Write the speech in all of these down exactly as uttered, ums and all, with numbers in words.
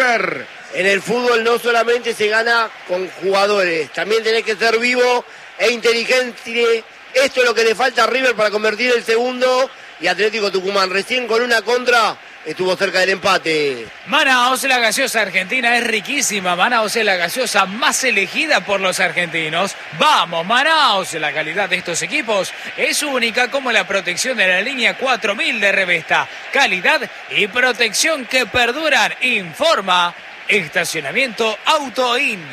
River. En el fútbol no solamente se gana con jugadores, también tenés que ser vivo e inteligente. Esto es lo que le falta a River para convertir el segundo. Y Atlético Tucumán recién con una contra estuvo cerca del empate. Manaos, la gaseosa argentina es riquísima. Manaos es la gaseosa más elegida por los argentinos. ¡Vamos, Manaos! La calidad de estos equipos es única, como la protección de la línea cuatro mil de Revesta. Calidad y protección que perduran. Informa Estacionamiento Autoin.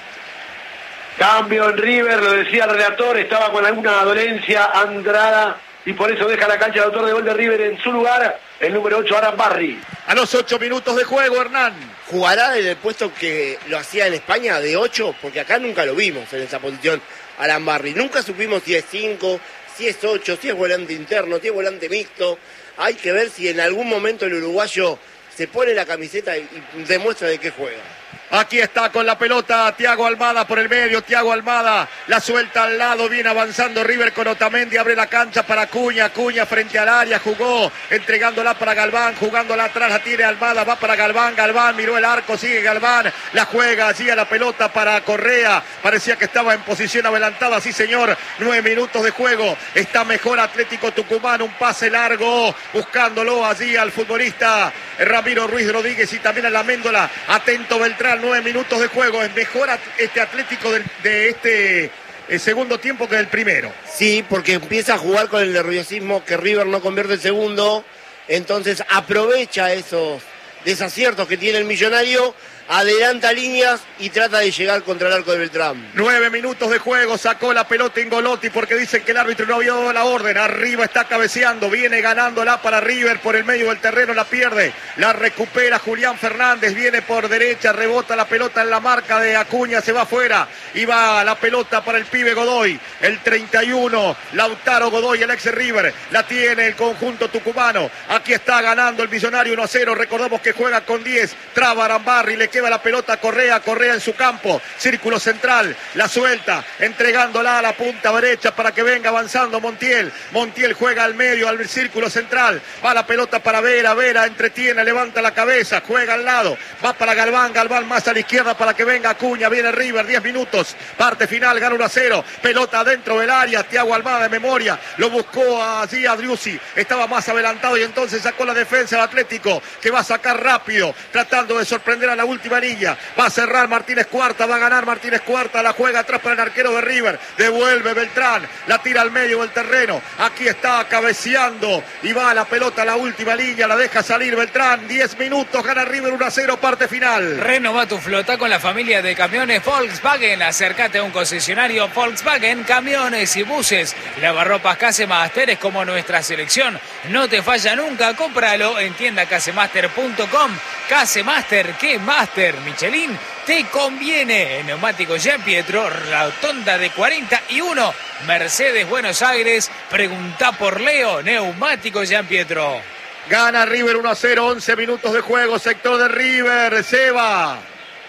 Cambio en River, lo decía el relator, estaba con alguna dolencia Andrada y por eso deja la cancha el autor de gol de River en su lugar, el número ocho, Arambarri. A los ocho minutos de juego, Hernán. ¿Jugará en el puesto que lo hacía en España de ocho? Porque acá nunca lo vimos en esa posición Arambarri. Nunca supimos si es cinco, si es ocho, si es volante interno, si es volante mixto. Hay que ver si en algún momento el uruguayo se pone la camiseta y demuestra de qué juega. Aquí está con la pelota Thiago Almada por el medio, Thiago Almada la suelta al lado, viene avanzando River con Otamendi, abre la cancha para Acuña, Acuña frente al área, jugó, entregándola para Galván, jugándola atrás, la tiene Almada, va para Galván, Galván miró el arco, sigue Galván, la juega allí a la pelota para Correa, parecía que estaba en posición adelantada, sí señor, nueve minutos de juego, está mejor Atlético Tucumán, un pase largo, buscándolo allí al futbolista Ramiro Ruiz Rodríguez y también a la Méndola, atento Beltrán, nueve minutos de juego, es mejor este Atlético de, de este el segundo tiempo que del primero. Sí, porque empieza a jugar con el nerviosismo que River no convierte el segundo, entonces aprovecha esos desaciertos que tiene el Millonario, adelanta líneas y trata de llegar contra el arco de Beltrán. Nueve minutos de juego, sacó la pelota Ingolotti porque dicen que el árbitro no vio la orden. Arriba está cabeceando, viene ganándola para River por el medio del terreno, la pierde, la recupera Julián Fernández, viene por derecha, rebota la pelota en la marca de Acuña, se va afuera y va la pelota para el pibe Godoy, el treinta y uno, Lautaro Godoy, el ex River, la tiene el conjunto tucumano. Aquí está ganando el Millonario uno a cero, recordamos que juega con diez, traba Arambarri, le lleva la pelota Correa, Correa en su campo, círculo central, la suelta, entregándola a la punta derecha para que venga avanzando Montiel, Montiel juega al medio, al círculo central, va la pelota para Vera, Vera entretiene, levanta la cabeza, juega al lado, va para Galván, Galván más a la izquierda para que venga Acuña, viene River, diez minutos, parte final, gana uno a cero, pelota dentro del área, Thiago Almada de memoria, lo buscó allí a Driussi, estaba más adelantado y entonces sacó la defensa del Atlético, que va a sacar rápido, tratando de sorprender a la última Varilla, va a cerrar Martínez Cuarta, va a ganar Martínez Cuarta, la juega atrás para el arquero de River, devuelve Beltrán, la tira al medio del terreno, aquí está cabeceando y va a la pelota a la última línea, la deja salir Beltrán, diez minutos, gana River uno a cero, parte final. Renova tu flota con la familia de camiones Volkswagen, acércate a un concesionario Volkswagen, camiones y buses, lavarropas Casemaster es como nuestra selección, no te falla nunca, cómpralo en tienda casemaster punto com, Casemaster, ¿qué más? Michelin te conviene. Neumático Gianpietro, rotonda de cuarenta y uno, Mercedes Buenos Aires, pregunta por Leo, Neumático Gianpietro. Gana River uno a cero, once minutos de juego, sector de River, Seba.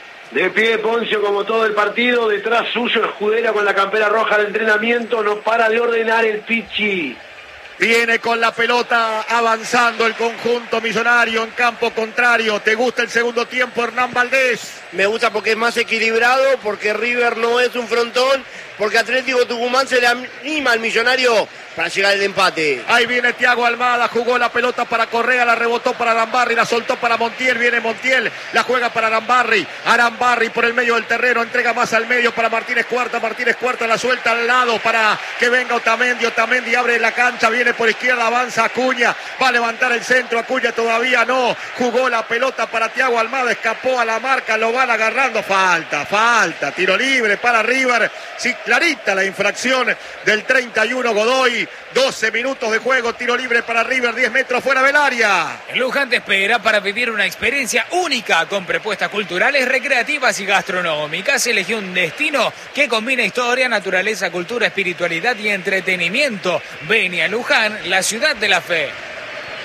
De pie Poncio como todo el partido, detrás suyo Escudera con la campera roja de entrenamiento, no para de ordenar el Pichi. Viene con la pelota avanzando el conjunto Millonario en campo contrario. ¿Te gusta el segundo tiempo, Hernán Valdés? Me gusta porque es más equilibrado, porque River no es un frontón, porque Atlético Tucumán se le anima al Millonario para llegar al empate. Ahí viene Thiago Almada, jugó la pelota para Correa, la rebotó para Arambarri, la soltó para Montiel, viene Montiel, la juega para Arambarri, Arambarri por el medio del terreno, entrega más al medio para Martínez Cuarta, Martínez Cuarta la suelta al lado para que venga Otamendi, Otamendi abre la cancha, viene por izquierda, avanza Acuña, va a levantar el centro, Acuña todavía no, jugó la pelota para Thiago Almada, escapó a la marca, lo van agarrando, falta, falta, tiro libre para River, sí, clarita la infracción del treinta y uno Godoy, doce minutos de juego, tiro libre para River, diez metros fuera del área. El Luján te espera para vivir una experiencia única con propuestas culturales, recreativas y gastronómicas. Elegí un destino que combina historia, naturaleza, cultura, espiritualidad y entretenimiento. Ven a Luján, la ciudad de la fe.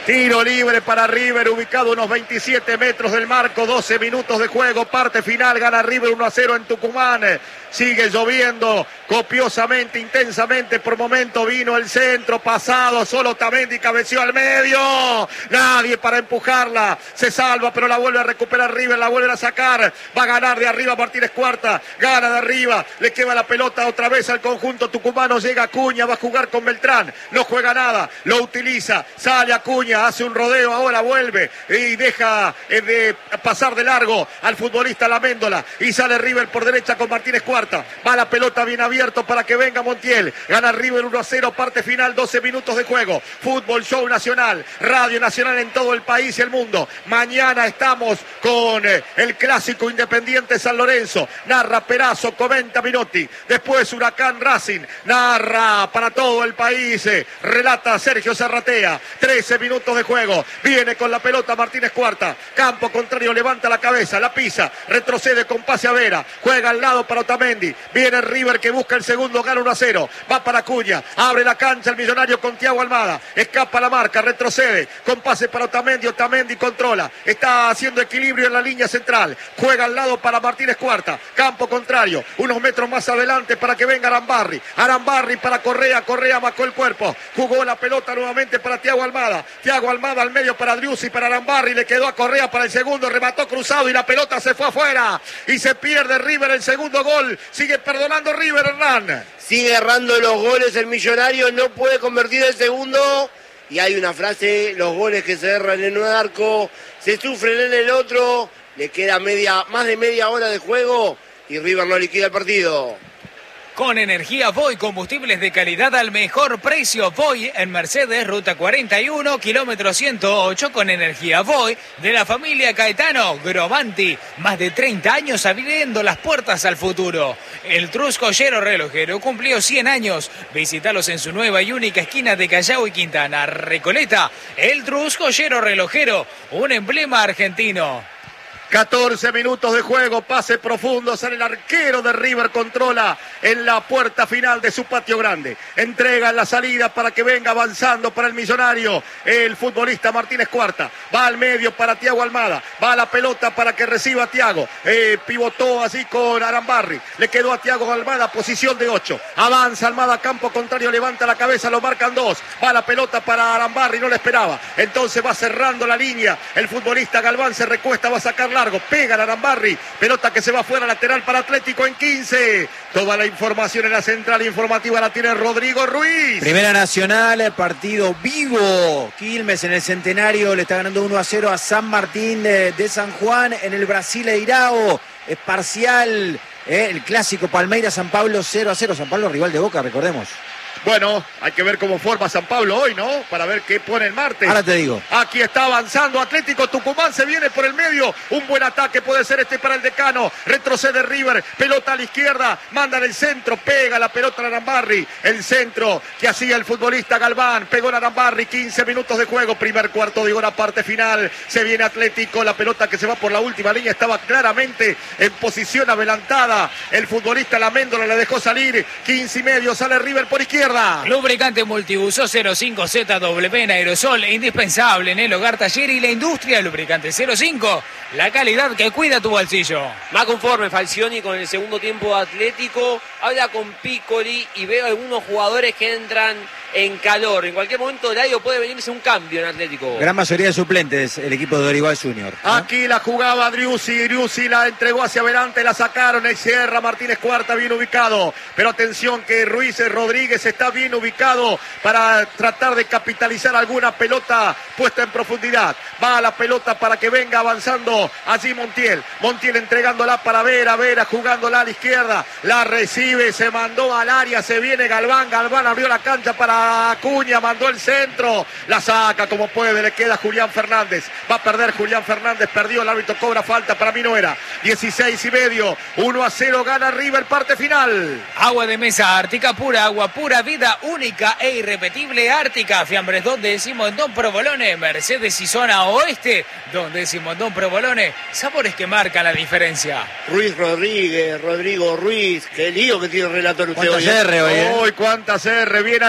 Tiro libre para River, ubicado unos veintisiete metros del marco, doce minutos de juego, parte final, gana River uno a cero en Tucumán. Sigue lloviendo copiosamente, intensamente, por momento vino el centro, pasado, solo Otamendi cabeció al medio, nadie para empujarla, se salva, pero la vuelve a recuperar River, la vuelve a sacar, va a ganar de arriba Martínez Cuarta, gana de arriba, le queda la pelota otra vez al conjunto tucumano, llega Acuña, va a jugar con Beltrán, no juega nada, lo utiliza, sale Acuña, hace un rodeo, ahora vuelve y deja eh, de pasar de largo al futbolista Laméndola y sale River por derecha con Martínez Cuarta. Va la pelota bien abierto para que venga Montiel. Gana River uno a cero, parte final, doce minutos de juego. Fútbol Show Nacional, Radio Nacional en todo el país y el mundo. Mañana estamos con eh, el clásico Independiente San Lorenzo. Narra Perazo, comenta Minotti. Después Huracán Racing. Narra para todo el país. Eh, relata Sergio Zarratea. trece minutos de juego. Viene con la pelota Martínez Cuarta. Campo contrario, levanta la cabeza, la pisa. Retrocede con pase a Vera. Juega al lado para Otamendi. Viene River que busca el segundo, gana uno a cero. Va para Acuña, abre la cancha el millonario con Thiago Almada. Escapa la marca, retrocede. Con pase para Otamendi, Otamendi controla. Está haciendo equilibrio en la línea central. Juega al lado para Martínez Cuarta. Campo contrario, unos metros más adelante para que venga Arambarri. Arambarri para Correa, Correa marcó el cuerpo. Jugó la pelota nuevamente para Thiago Almada. Thiago Almada al medio para Driussi, para Arambarri. Le quedó a Correa para el segundo, remató cruzado y la pelota se fue afuera. Y se pierde River el segundo gol. Sigue perdonando River, Hernán. Sigue errando los goles el millonario, no puede convertir el segundo. Y hay una frase, los goles que se erran en un arco, se sufren en el otro. Le queda media, más de media hora de juego y River no liquida el partido. Con energía Voy, combustibles de calidad al mejor precio. Voy en Mercedes, ruta cuarenta y uno, kilómetro ciento ocho, con energía Voy de la familia Caetano Gromanti. Más de treinta años abriendo las puertas al futuro. El Trus Joyero Relojero cumplió cien años. Visítalos en su nueva y única esquina de Callao y Quintana, Recoleta. El Trus Joyero Relojero, un emblema argentino. catorce minutos de juego, pase profundo, sale el arquero de River, controla en la puerta final de su patio grande. Entrega en la salida para que venga avanzando para el millonario. El futbolista Martínez Cuarta va al medio para Thiago Almada. Va a la pelota para que reciba Thiago. Eh, pivotó así con Arambarri. Le quedó a Thiago Almada, posición de ocho. Avanza Almada, campo contrario, levanta la cabeza, lo marcan dos. Va la pelota para Arambarri, no le esperaba. Entonces va cerrando la línea. El futbolista Galván se recuesta, va a sacar largo. Pega a Arambarri, pelota que se va fuera, lateral para Atlético en quince. Toda la información en la central informativa la tiene Rodrigo Ruiz. Primera Nacional, partido vivo. Quilmes en el Centenario le está ganando uno a cero a San Martín de, de San Juan en el Brasileirao. Es parcial, eh, el clásico Palmeiras-San Pablo cero a cero. San Pablo rival de Boca, recordemos. Bueno, hay que ver cómo forma San Pablo hoy, ¿no? Para ver qué pone el martes. Ahora te digo. Aquí está avanzando Atlético Tucumán, se viene por el medio. Un buen ataque puede ser este para el decano. Retrocede River, pelota a la izquierda, manda en el centro, pega la pelota a Arambarri. El centro que hacía el futbolista Galván, pegó a Arambarri, quince minutos de juego, primer cuarto de hora, parte final. Se viene Atlético, la pelota que se va por la última línea, estaba claramente en posición adelantada. El futbolista Laméndola le dejó salir, quince y medio, sale River por izquierda. Lubricante multiuso cero cinco Z W en aerosol, indispensable en el hogar, taller y la industria. Lubricante cero cinco, la calidad que cuida tu bolsillo. Más conforme Falcioni con el segundo tiempo Atlético, habla con Piccoli y veo algunos jugadores que entran en calor. En cualquier momento del año puede venirse un cambio en Atlético. Gran mayoría de suplentes el equipo de Dorival Junior, ¿no? Aquí la jugaba Driussi, Driussi la entregó hacia adelante, la sacaron, el Sierra, Martínez Cuarta bien ubicado, pero atención que Ruiz Rodríguez está bien ubicado para tratar de capitalizar alguna pelota puesta en profundidad. Va la pelota para que venga avanzando allí Montiel, Montiel entregándola para Vera, Vera jugándola a la izquierda, la recibe, se mandó al área, se viene Galván, Galván abrió la cancha para Acuña, mandó el centro, la saca como puede, le queda Julián Fernández, va a perder Julián Fernández, perdió, el árbitro cobra falta, para mí no era, dieciséis y medio, uno a cero gana River, parte final. Agua de mesa Ártica, pura agua, pura vida, única e irrepetible Ártica. Fiambres dos décimo en Don Provolone, Mercedes y zona oeste, Don décimo en Don Provolone, sabores que marcan la diferencia. Ruiz Rodríguez, Rodrigo Ruiz, qué lío que tiene el relator usted hoy. ¿Cuántas R hoy, eh? Hoy cuántas R, viene Arambarri.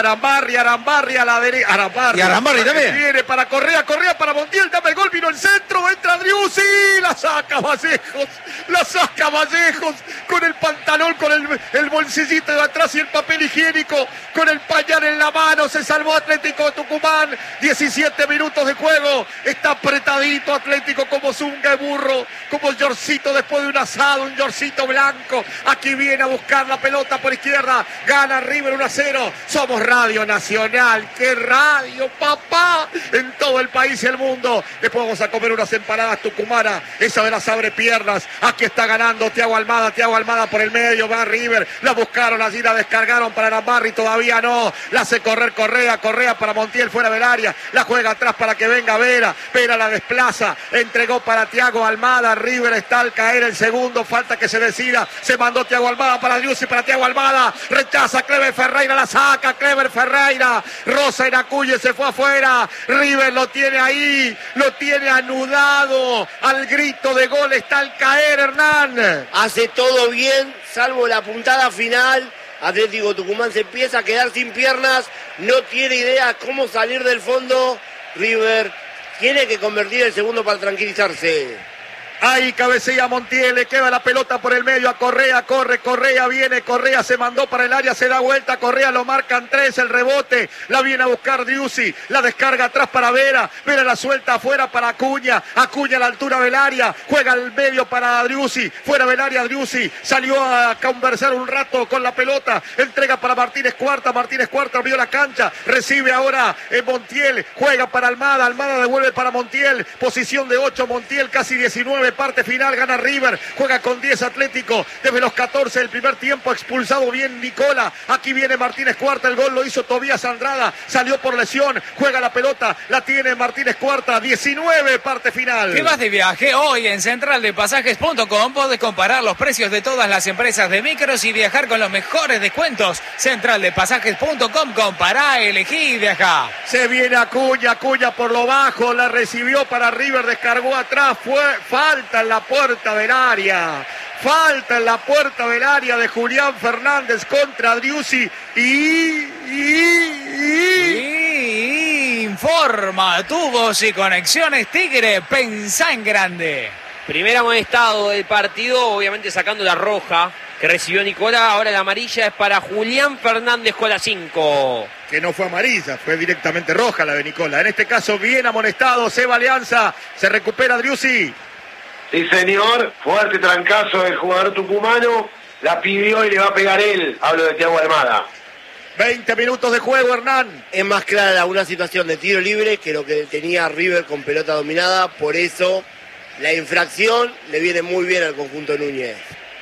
Arambarri, Arambarri a la derecha. Arambarri. Y Arambarri también. Viene para Correa, Correa para Montiel, dame el gol, vino el centro, entra Driussi, la saca Vallejos, la saca Vallejos, con el pantalón, con el, el bolsillito de atrás y el papel higiénico, con el pañal en la mano, se salvó Atlético de Tucumán, diecisiete minutos de juego, está apretadito Atlético como zunga de burro, como yorcito después de un asado, un yorcito blanco, aquí viene a buscar la pelota por izquierda, gana River uno a cero, somos Radio Nacional, qué radio, papá, en todo el país y el mundo, después vamos a comer unas empanadas tucumanas, esa de las abre piernas, aquí está ganando Thiago Almada, Thiago Almada por el medio, va River, la buscaron allí, la descargaron para Arambarri, todavía no, la hace correr Correa, Correa para Montiel fuera del área, la juega atrás para que venga Vera, Vera la desplaza, entregó para Thiago Almada, River está al caer el segundo, falta que se decida, se mandó Thiago Almada para Driussi, para Thiago Almada, rechaza Clever Ferreira, la saca Clever Ferreira, Rosa en Acuye se fue afuera, River lo tiene ahí, lo tiene anudado, al grito de gol está al caer Hernán. Hace todo bien, salvo la puntada final. Atlético Tucumán se empieza a quedar sin piernas, no tiene idea cómo salir del fondo. River tiene que convertir el segundo para tranquilizarse. Ahí cabecea Montiel, le queda la pelota por el medio a Correa, corre, Correa viene, Correa se mandó para el área, se da vuelta, Correa lo marcan tres, el rebote, la viene a buscar Driussi, la descarga atrás para Vera, Vera la suelta afuera para Acuña, Acuña a la altura del área, juega al medio para Driussi, fuera del área Driussi, salió a conversar un rato con la pelota, entrega para Martínez Cuarta, Martínez Cuarta abrió la cancha, recibe ahora en Montiel, juega para Almada, Almada devuelve para Montiel, posición de ocho, Montiel casi diecinueve, parte final, gana River, juega con diez Atlético, desde los catorce del primer tiempo, expulsado bien Nicola, aquí viene Martínez Cuarta, el gol lo hizo Tobías Andrada, salió por lesión, juega la pelota, la tiene Martínez Cuarta, diecinueve, parte final. ¿Qué vas de viaje? Hoy en central de pasajes punto com podés comparar los precios de todas las empresas de micros y viajar con los mejores descuentos. central de pasajes punto com, compará, elegí y viajá. Se viene Acuña, Acuña por lo bajo, la recibió para River, descargó atrás, fue falta en la puerta del área, falta en la puerta del área de Julián Fernández contra Driussi y, y, y... y informa tubos y conexiones Tigre, pensá en grande. Primer amonestado del partido, obviamente sacando la roja que recibió Nicolás, ahora la amarilla es para Julián Fernández con la cinco. Que no fue amarilla, fue directamente roja la de Nicola. En este caso bien amonestado, se va Alianza, se recupera Driussi. Sí, señor, fuerte trancazo del jugador tucumano, la pidió y le va a pegar él, hablo de Thiago Almada. veinte minutos de juego, Hernán. Es más clara una situación de tiro libre que lo que tenía River con pelota dominada, por eso la infracción le viene muy bien al conjunto Núñez.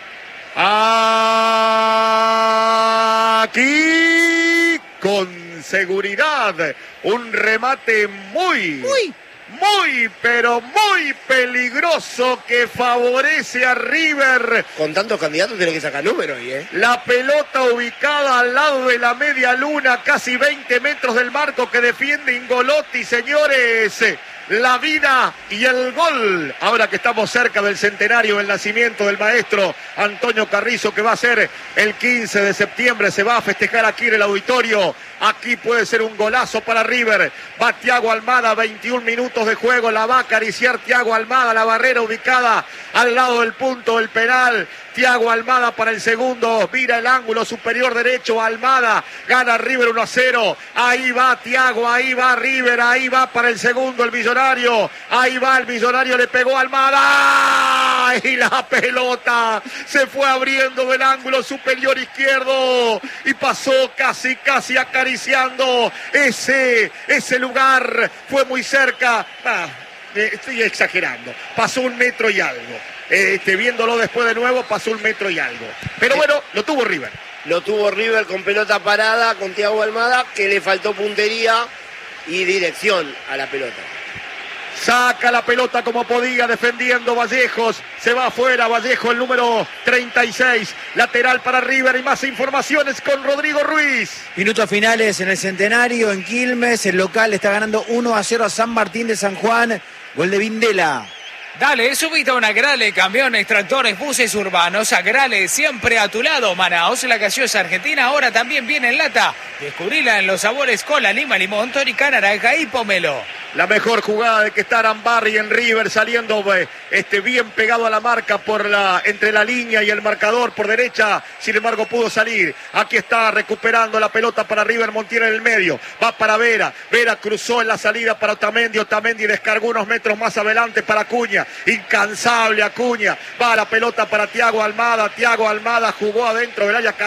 Aquí con seguridad un remate muy, muy, muy, pero muy peligroso que favorece a River. Con tantos candidatos tiene que sacar números ahí, ¿eh? La pelota ubicada al lado de la media luna, casi veinte metros del marco que defiende Ingolotti, señores. La vida y el gol. Ahora que estamos cerca del centenario del nacimiento del maestro Antonio Carrizo, que va a ser el quince de septiembre, se va a festejar aquí en el auditorio. Aquí puede ser un golazo para River. Va Thiago Almada, veintiún minutos de juego, la va a acariciar Thiago Almada, la barrera ubicada al lado del punto del penal. Thiago Almada para el segundo, mira el ángulo superior derecho, Almada, gana River uno a cero, ahí va Thiago, ahí va River, ahí va para el segundo el Millonario, ahí va el Millonario, le pegó Almada, y la pelota se fue abriendo del ángulo superior izquierdo, y pasó casi, casi acariciando ese, ese lugar, fue muy cerca, ah, estoy exagerando, pasó un metro y algo. Este, viéndolo después de nuevo, pasó un metro y algo. Pero bueno, lo tuvo River. Lo tuvo River con pelota parada, con Thiago Almada, que le faltó puntería y dirección a la pelota. Saca la pelota como podía, defendiendo Vallejos. Se va afuera Vallejo, el número treinta y seis. Lateral para River y más informaciones con Rodrigo Ruiz. Minutos finales en el Centenario, en Quilmes. El local está ganando uno a cero a San Martín de San Juan. Gol de Vindela. Dale, subite a una Agrale, camiones, tractores, buses urbanos. Agrale, siempre a tu lado. Manaos, la gaseosa argentina, ahora también viene en lata. Descubrila en los sabores cola, lima, limón, tónica, naranja y pomelo. La mejor jugada de que está Arambarri en River, saliendo este, bien pegado a la marca por la, entre la línea y el marcador por derecha. Sin embargo, pudo salir. Aquí está recuperando la pelota para River, Montiel en el medio. Va para Vera. Vera cruzó en la salida para Otamendi. Otamendi descargó unos metros más adelante para Acuña. Incansable Acuña. Va la pelota para Thiago Almada. Thiago Almada jugó adentro del área.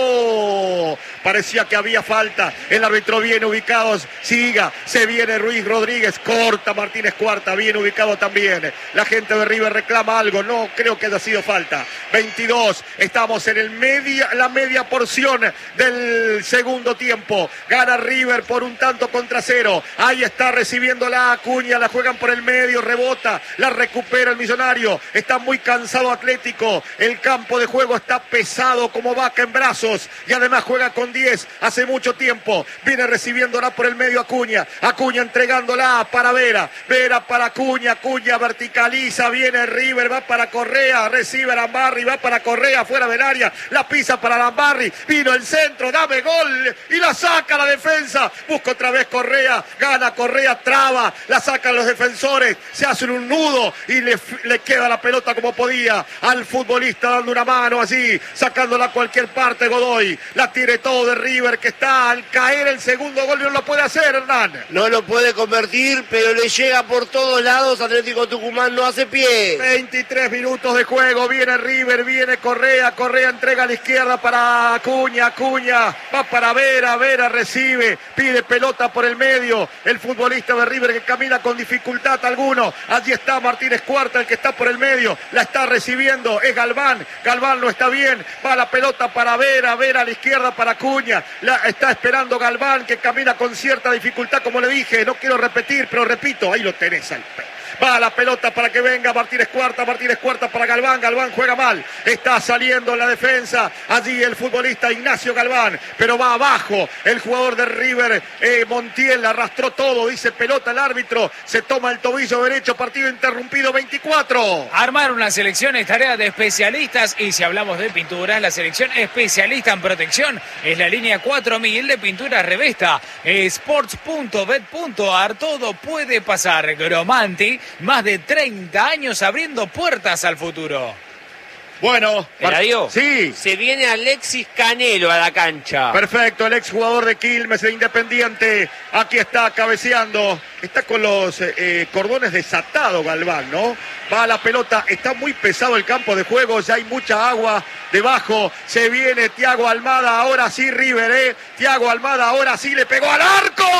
Cayó. Parecía que había falta. El árbitro bien ubicado. Siga. Se viene Ruiz Rodríguez. Corta Martínez Cuarta, bien ubicado también. La gente de River reclama algo, no creo que haya sido falta. veintidós, estamos en el media, la media porción del segundo tiempo. Gana River por un tanto contra cero. Ahí está recibiendo la Acuña, la juegan por el medio, rebota, la recupera el Millonario. Está muy cansado Atlético. El campo de juego está pesado como vaca en brazos y además juega con diez hace mucho tiempo. Viene recibiéndola por el medio Acuña. Acuña entregándola para Vera, Vera para Acuña, Acuña verticaliza, viene River, va para Correa, recibe Arambarri, va para Correa, fuera del área, la pisa para Arambarri, vino el centro, dame gol, y la saca la defensa, busca otra vez Correa, gana Correa, traba, la sacan los defensores, se hacen un nudo y le, le queda la pelota como podía al futbolista dando una mano así, sacándola a cualquier parte Godoy, la tire todo de River que está al caer el segundo gol y no lo puede hacer Hernán. No lo puede convertir, pero le llega por todos lados. Atlético Tucumán no hace pie. veintitrés minutos de juego. Viene River, viene Correa. Correa entrega a la izquierda para Acuña. Acuña va para Vera. Vera recibe. Pide pelota por el medio. El futbolista de River que camina con dificultad alguno. Allí está Martínez Cuarta, el que está por el medio. La está recibiendo. Es Galván. Galván no está bien. Va la pelota para Vera. Vera a la izquierda para Acuña. La está esperando Galván que camina con cierta dificultad, como le dije. No quiero repetir. Pero repito, ahí lo tenés al va la pelota para que venga Martínez Cuarta, Martínez Cuarta para Galván, Galván juega mal, está saliendo en la defensa, allí el futbolista Ignacio Galván, pero va abajo el jugador de River, eh, Montiel, arrastró todo, dice pelota el árbitro, se toma el tobillo derecho, partido interrumpido, veinticuatro. Armar una selección es tarea de especialistas y si hablamos de pinturas, la selección especialista en protección es la línea cuatro mil de pintura Revesta, sports punto bet punto ar, todo puede pasar, Gromanti, más de treinta años abriendo puertas al futuro. Bueno, Eladio, sí. Se viene Alexis Canelo a la cancha. Perfecto, el exjugador de Quilmes de Independiente. Aquí está cabeceando. Está con los eh, cordones desatados Galván, ¿no? Va a la pelota, está muy pesado el campo de juego, ya hay mucha agua debajo. Se viene Thiago Almada, ahora sí River, ¿eh? Thiago Almada, ahora sí le pegó al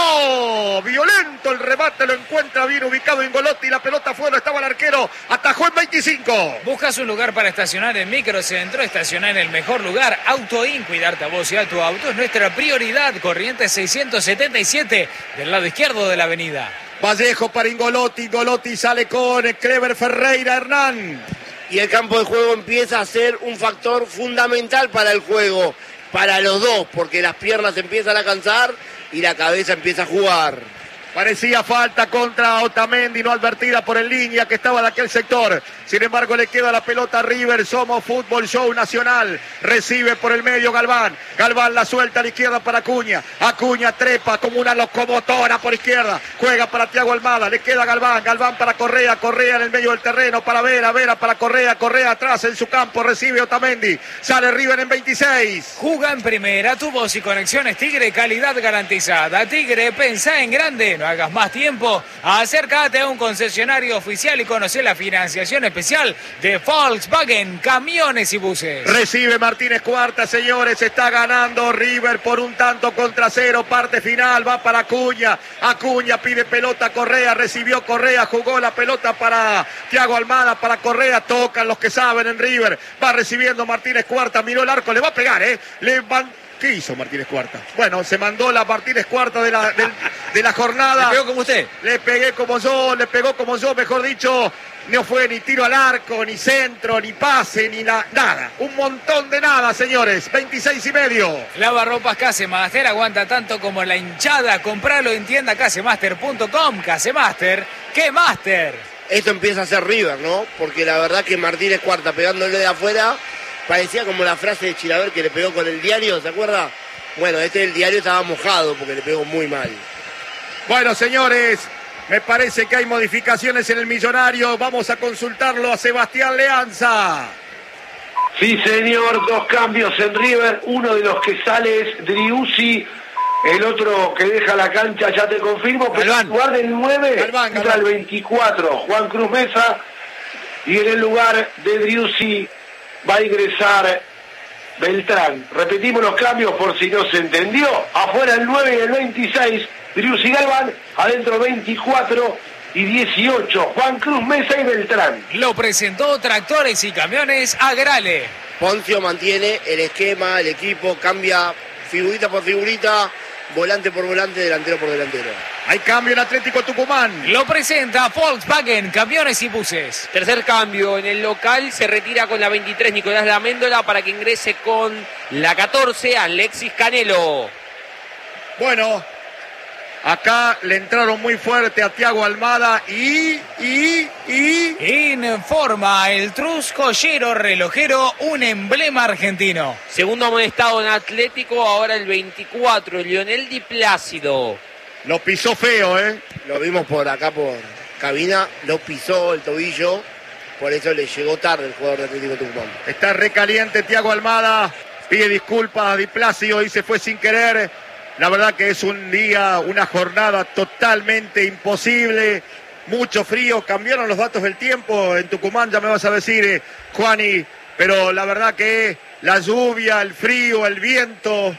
arco. Violento el remate, lo encuentra bien ubicado Ingolotti. La pelota afuera, estaba el arquero, atajó en veinticinco. Buscas un lugar para estacionar en Microcentro, estacionar en el mejor lugar. Autoin, cuidarte a vos y a tu auto es nuestra prioridad. Corrientes seiscientos setenta y siete, del lado izquierdo de la avenida. Vallejo para Ingolotti, Ingolotti sale con Clever Ferreira, Hernán. Y el campo de juego empieza a ser un factor fundamental para el juego, para los dos, porque las piernas empiezan a cansar y la cabeza empieza a jugar. Parecía falta contra Otamendi, no advertida por el línea que estaba de aquel sector. Sin embargo, le queda la pelota a River. Somos Fútbol Show Nacional. Recibe por el medio Galván. Galván la suelta a la izquierda para Acuña. Acuña trepa como una locomotora por izquierda. Juega para Thiago Almada. Le queda Galván. Galván para Correa. Correa en el medio del terreno para Vera. Vera para Correa. Correa atrás en su campo. Recibe Otamendi. Sale River en veintiséis. Juga en primera. Tu voz y conexiones Tigre. Calidad garantizada. Tigre, pensá en grande. No hagas más tiempo, acércate a un concesionario oficial y conoce la financiación especial de Volkswagen, camiones y buses. Recibe Martínez Cuarta, señores, está ganando River por un tanto contra cero, parte final, va para Acuña, Acuña pide pelota a Correa, recibió Correa, jugó la pelota para Thiago Almada, para Correa, tocan los que saben en River, va recibiendo Martínez Cuarta, miró el arco, le va a pegar, ¿eh? Le van... ¿Qué hizo Martínez Cuarta? Bueno, se mandó la Martínez Cuarta de la, de, de la jornada. ¿Le pegó como usted? Le pegué como yo, le pegó como yo, mejor dicho. No fue ni tiro al arco, ni centro, ni pase, ni la, nada. Un montón de nada, señores. veintiséis y medio. Lavarropas Casemaster aguanta tanto como la hinchada. Compralo en tienda casemaster punto com. Casemaster, ¿qué Master? esto empieza a ser River, ¿no? Porque la verdad que Martínez Cuarta pegándole de afuera, parecía como la frase de Chilaver que le pegó con el diario, ¿se acuerda? Bueno, este el diario estaba mojado porque le pegó muy mal. Bueno, señores, me parece que hay modificaciones en el Millonario. Vamos a consultarlo a Sebastián Leanza. Sí, señor, dos cambios en River. Uno de los que sale es Driussi, el otro que deja la cancha, ya te confirmo, pero en lugar del nueve Galván, entra el veinticuatro, Juan Cruz Mesa, y en el lugar de Driussi va a ingresar Beltrán. Repetimos los cambios por si no se entendió. Afuera el nueve y el veintiséis, Driussi Galván, adentro veinticuatro y dieciocho, Juan Cruz Mesa y Beltrán. Lo presentó Tractores y Camiones Agrale. Poncio mantiene el esquema, el equipo, cambia figurita por figurita, volante por volante, delantero por delantero. Hay cambio en Atlético Tucumán. Lo presenta Volkswagen Camiones y Buses. Tercer cambio en el local, se retira con la veintitrés Nicolás Laméndola para que ingrese con la catorce Alexis Canelo. Bueno, acá le entraron muy fuerte a Thiago Almada y, y, y... Informa el Trus Joyero Relojero, un emblema argentino. Segundo amonestado en Atlético, ahora el veinticuatro, Lionel Di Plácido. Lo pisó feo, ¿eh? Lo vimos por acá por cabina, lo pisó el tobillo, por eso le llegó tarde el jugador de Atlético Tucumán. Está recaliente Thiago Almada, pide disculpas a Di Plácido y se fue sin querer. La verdad que es un día, una jornada totalmente imposible, mucho frío, cambiaron los datos del tiempo en Tucumán, ya me vas a decir, eh, Juani, pero la verdad que la lluvia, el frío, el viento,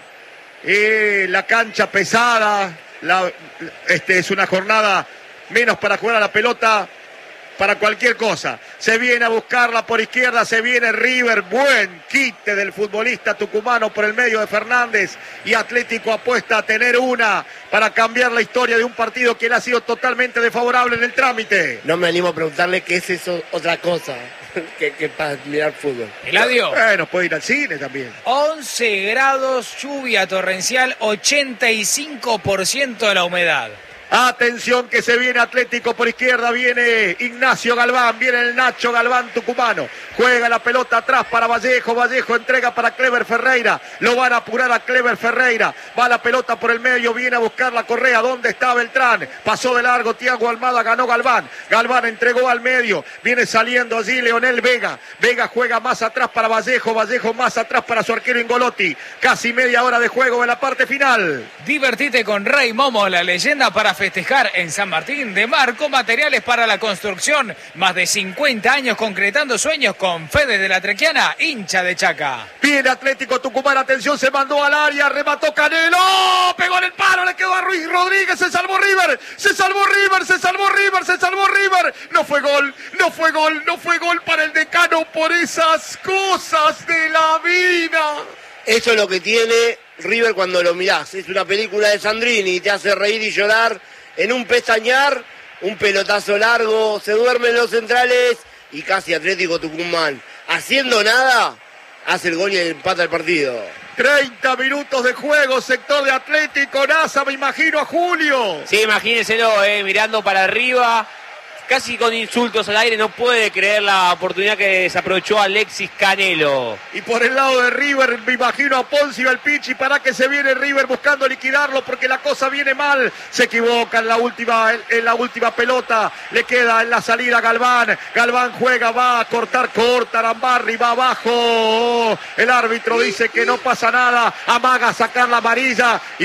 eh, la cancha pesada, la, este, es una jornada menos para jugar a la pelota, para cualquier cosa. Se viene a buscarla por izquierda, se viene River, buen quite del futbolista tucumano por el medio de Fernández, y Atlético apuesta a tener una para cambiar la historia de un partido que le ha sido totalmente desfavorable en el trámite. No me animo a preguntarle qué es eso, otra cosa que, que para mirar fútbol. Eladio. Bueno, puede ir al cine también. once grados, lluvia torrencial, ochenta y cinco por ciento de la humedad. Atención que se viene Atlético por izquierda, viene Ignacio Galván, viene el Nacho Galván tucumano, juega la pelota atrás para Vallejo, Vallejo entrega para Clever Ferreira, lo van a apurar a Clever Ferreira, va la pelota por el medio, viene a buscar la Correa, ¿dónde está Beltrán? Pasó de largo Thiago Almada, ganó Galván, Galván entregó al medio, viene saliendo allí Leonel Vega, Vega juega más atrás para Vallejo, Vallejo más atrás para su arquero Ingolotti, casi media hora de juego en la parte final. Divertite con Rey Momo, la leyenda para festejar en San Martín de Marco, materiales para la construcción, más de cincuenta años concretando sueños con Fede de la Trequiana, hincha de Chaca. Viene Atlético Tucumán, atención, se mandó al área, remató Canelo, pegó en el palo, le quedó a Ruiz Rodríguez, se salvó River, se salvó River, se salvó River, se salvó River, no fue gol, no fue gol, no fue gol para el decano por esas cosas de la vida. Eso es lo que tiene River cuando lo mirás, es una película de Sandrini, te hace reír y llorar en un pestañear, un pelotazo largo, se duermen los centrales y casi Atlético Tucumán, haciendo nada, hace el gol y empata el partido. treinta minutos de juego, sector de Atlético, Nasa, me imagino a Julio. Sí, imagínenselo, eh, mirando para arriba, casi con insultos al aire, no puede creer la oportunidad que desaprovechó Alexis Canelo. Y por el lado de River, me imagino a Poncio al Pichi, para que se viene River buscando liquidarlo porque la cosa viene mal. Se equivoca en la última, en la última pelota, le queda en la salida Galván. Galván juega, va a cortar, corta Arambarri, va abajo. El árbitro dice que no pasa nada, amaga a sacar la amarilla y...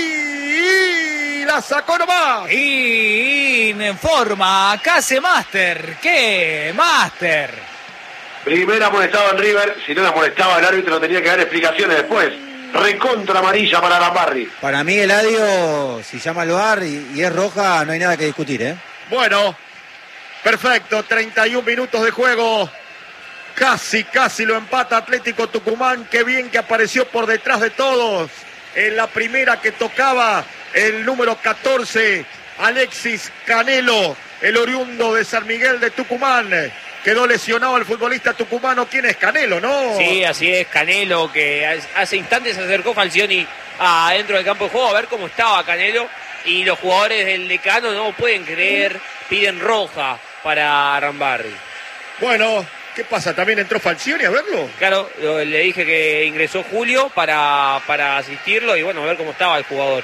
y la sacó nomás. Y informa Case Master. ¿Qué Master? Primera amonestado en River, si no la amonestaba el árbitro tenía que dar explicaciones después. Recontra amarilla para Arambarri. Para mí, Eladio, si llama al V A R y, y es roja, no hay nada que discutir, ¿eh? Bueno, perfecto, treinta y un minutos de juego. Casi, casi lo empata Atlético Tucumán. Qué bien que apareció por detrás de todos. En la primera que tocaba el número catorce, Alexis Canelo, el oriundo de San Miguel de Tucumán. Quedó lesionado el futbolista tucumano. ¿Quién es? Canelo, ¿no? Sí, así es, Canelo, que hace instantes se acercó Falcioni adentro del campo de juego a ver cómo estaba Canelo. Y los jugadores del decano no pueden creer, piden roja. para Arambarri. Bueno, ¿qué pasa? ¿También entró Falcioni a verlo? Claro, lo- le dije que ingresó Julio para, para asistirlo y bueno, a ver cómo estaba el jugador.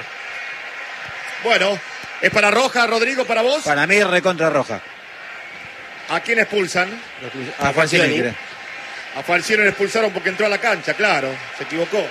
Bueno, ¿es para Roja, Rodrigo, para vos? Para mí, recontra roja. ¿A quién expulsan? A Falcioni, creo. A Falcioni le expulsaron porque entró a la cancha, claro, se equivocó.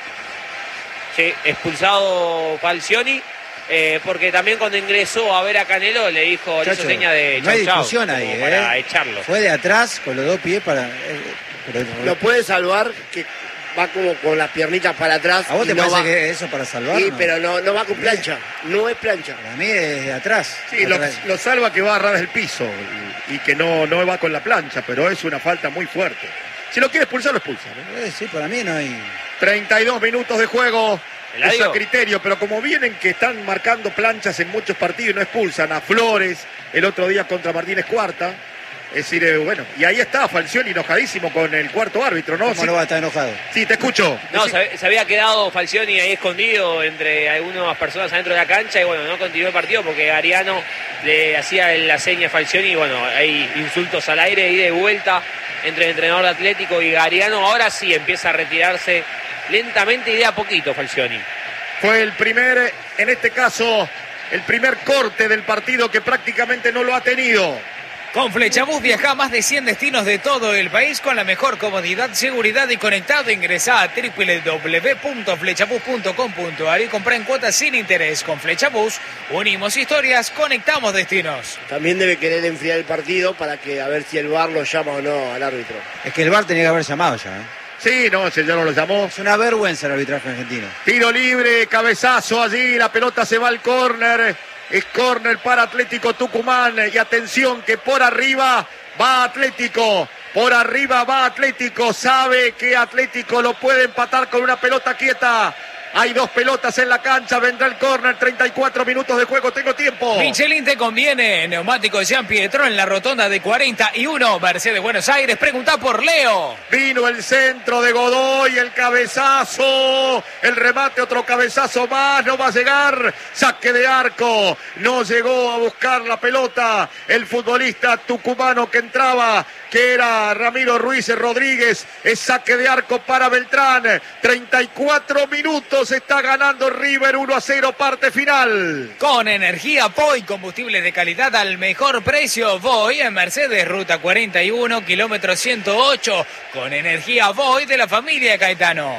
Sí, expulsado Falcioni, eh, porque también cuando ingresó a ver a Canelo le dijo, le hizo Chacho, seña de no hay chau, chau, discusión como ahí, para ¿eh? echarlo. Fue de atrás con los dos pies para. eh, pero- Lo puede salvar, que va como con las piernitas para atrás. ¿A vos y te no parece va- que eso para salvar? Sí, no? pero no, no va con plancha. No es plancha. Para mí es de atrás. Sí, lo, Atrás. lo salva que va a ras del piso y, y que no, no va con la plancha, pero es una falta muy fuerte. Si lo quiere expulsar, lo expulsa. ¿no? Eh, sí, para mí no hay. treinta y dos minutos de juego. Es Eladio. a criterio, pero como vienen que están marcando planchas en muchos partidos y no expulsan a Flores el otro día contra Martínez Cuarta. Es decir, eh, bueno, y ahí está Falcioni enojadísimo con el cuarto árbitro, ¿no? ¿Cómo Sí, no va a estar enojado? sí, te escucho. No, Decí- se, se había quedado Falcioni ahí escondido entre algunas personas adentro de la cancha y bueno, no continuó el partido porque Ariano le hacía la seña a Falcioni y bueno, hay insultos al aire y de vuelta entre el entrenador de Atlético y Ariano. Ahora sí empieza a retirarse lentamente y de a poquito Falcioni. Fue el primer, en este caso, el primer corte del partido que prácticamente no lo ha tenido. Con Flechabús viaja a más de cien destinos de todo el país con la mejor comodidad, seguridad y conectado. Ingresá a doble u doble u doble u punto flechabús punto com punto a r y comprá en cuotas sin interés. Con Flechabús unimos historias, conectamos destinos. También debe querer enfriar el partido para que a ver si el V A R lo llama o no al árbitro. Es que el V A R tenía que haber llamado ya. ¿eh? Sí, no, ese ya no lo llamó. Es una vergüenza el arbitraje argentino. Tiro libre, cabezazo allí, la pelota se va al córner. Es córner para Atlético Tucumán. Y atención que por arriba va Atlético. Por arriba va Atlético. Sabe que Atlético lo puede empatar con una pelota quieta. Hay dos pelotas en la cancha. Vendrá el córner. treinta y cuatro minutos de juego. Tengo tiempo. Michelin te conviene. Neumáticos Jean Pietro en la rotonda de cuarenta y uno. Mercedes Buenos Aires. Pregunta por Leo. Vino el centro de Godoy, el cabezazo, el remate, otro cabezazo más, no va a llegar, saque de arco, no llegó a buscar la pelota el futbolista tucumano que entraba, que era Ramiro Ruiz Rodríguez, es saque de arco para Beltrán, treinta y cuatro minutos, está ganando River uno a cero, parte final. Con energía Voy, combustible de calidad al mejor precio. Voy en Mercedes, ruta cuarenta y uno, kilómetro ciento ocho. Con energía Voy de la familia Caetano.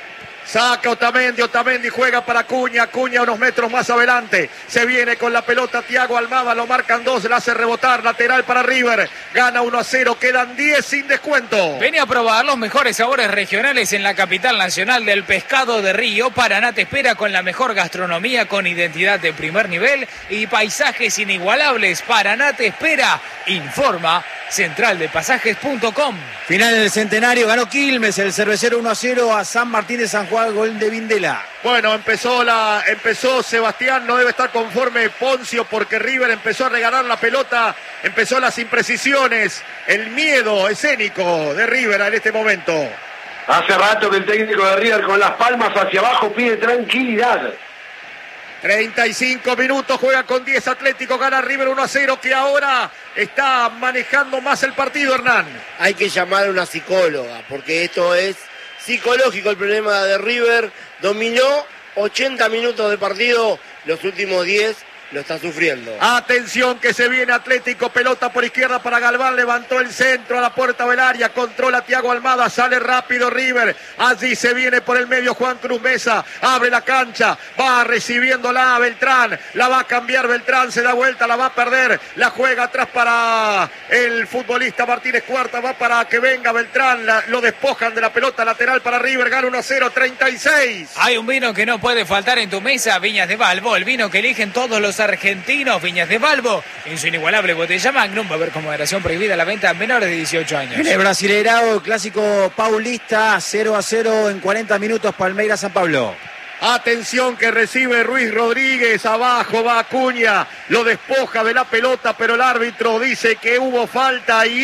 Saca Otamendi, Otamendi juega para Acuña, Acuña unos metros más adelante, se viene con la pelota Thiago Almada, lo marcan dos, la hace rebotar, lateral para River, gana uno a cero, quedan diez sin descuento. Ven a probar los mejores sabores regionales en la capital nacional del pescado de río. Paraná te espera con la mejor gastronomía, con identidad de primer nivel y paisajes inigualables. Paraná te espera, informa central de pasajes punto com. Final del centenario, ganó Quilmes, el cervecero uno a cero a San Martín de San Juan, gol de Vindela. Bueno, empezó la, empezó Sebastián, no debe estar conforme Poncio porque River empezó a regalar la pelota, empezó las imprecisiones, el miedo escénico de River en este momento. Hace rato que el técnico de River con las palmas hacia abajo pide tranquilidad. treinta y cinco minutos, juega con diez Atlético, gana River uno a cero, que ahora está manejando más el partido, Hernán. Hay que llamar a una psicóloga, porque esto es psicológico el problema de River. Dominó ochenta minutos de partido, los últimos diez lo está sufriendo. Atención que se viene Atlético, pelota por izquierda para Galván, levantó el centro a la puerta del área, controla Thiago Almada, sale rápido River, allí se viene por el medio Juan Cruz Mesa, abre la cancha, va recibiéndola Beltrán, la va a cambiar Beltrán, se da vuelta, la va a perder, la juega atrás para el futbolista Martínez Cuarta, va para que venga Beltrán, la, lo despojan de la pelota lateral para River, gana uno a cero, treinta y seis. Hay un vino que no puede faltar en tu mesa, Viñas de Balbo, el vino que eligen todos los argentinos. Viñas de Balbo, en su inigualable botella Magnum, va a haber con moderación prohibida la venta a menores de dieciocho años. En el Brasileirao, el clásico paulista, cero a cero en cuarenta minutos, Palmeiras San Pablo. Atención que recibe Ruiz Rodríguez, abajo va Acuña, lo despoja de la pelota, pero el árbitro dice que hubo falta y...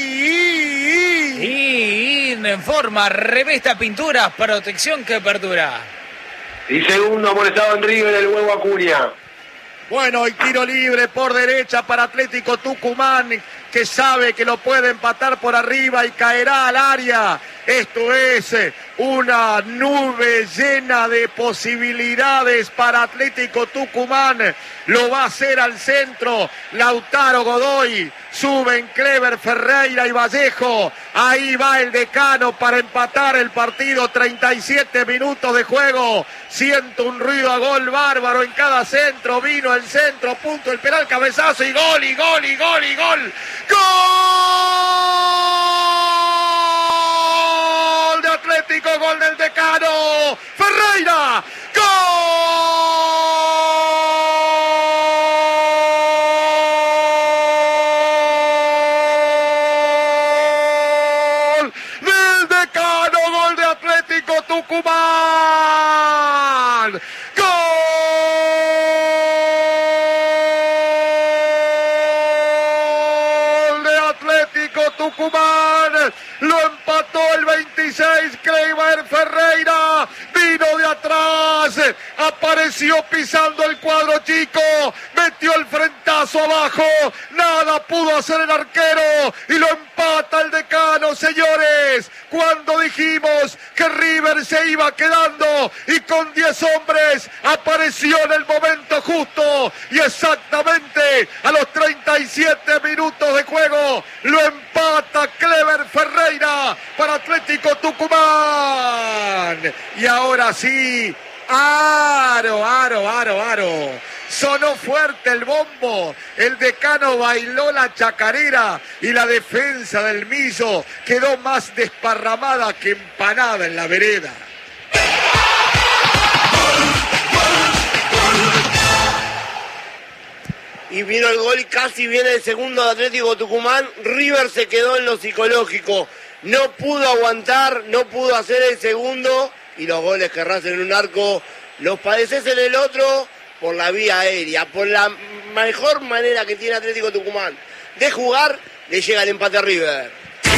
y- y- Y en forma, revesta pintura, protección que perdura. Y segundo amonestado en River, el huevo Acuña. Bueno, y tiro libre por derecha para Atlético Tucumán, que sabe que lo puede empatar por arriba y caerá al área. Esto es una nube llena de posibilidades para Atlético Tucumán. Lo va a hacer al centro Lautaro Godoy. Suben Clever Ferreira y Vallejo. Ahí va el decano para empatar el partido. treinta y siete minutos de juego. Siento un ruido a gol bárbaro en cada centro. Vino el centro, punto el penal, cabezazo y gol, y gol, y gol, y gol. ¡Gol de Atlético! ¡Gol del decano! ¡Ferreira! ¡Gol del decano! ¡Gol de Atlético Tucumán! ¡Gol de Atlético Tucumán! Lo empató el veintiséis, Clever Ferreira, vino de atrás, apareció pisando el cuadro chico, metió el frentazo abajo, nada pudo hacer el arquero y lo empata el decano, señores. Cuando dijimos que River se iba quedando y con diez hombres apareció en el momento justo y exactamente a los treinta y siete minutos de juego lo empata Clever Ferreira para Atlético Tucumán. Y ahora sí, aro, aro, aro, aro. Sonó fuerte el bombo, el decano bailó la chacarera y la defensa del Millo quedó más desparramada que empanada en la vereda. Y vino el gol y casi viene el segundo de Atlético Tucumán. River se quedó en lo psicológico. No pudo aguantar, no pudo hacer el segundo. Y los goles que erras en un arco los padeces en el otro por la vía aérea. Por la mejor manera que tiene Atlético Tucumán de jugar, le llega el empate a River.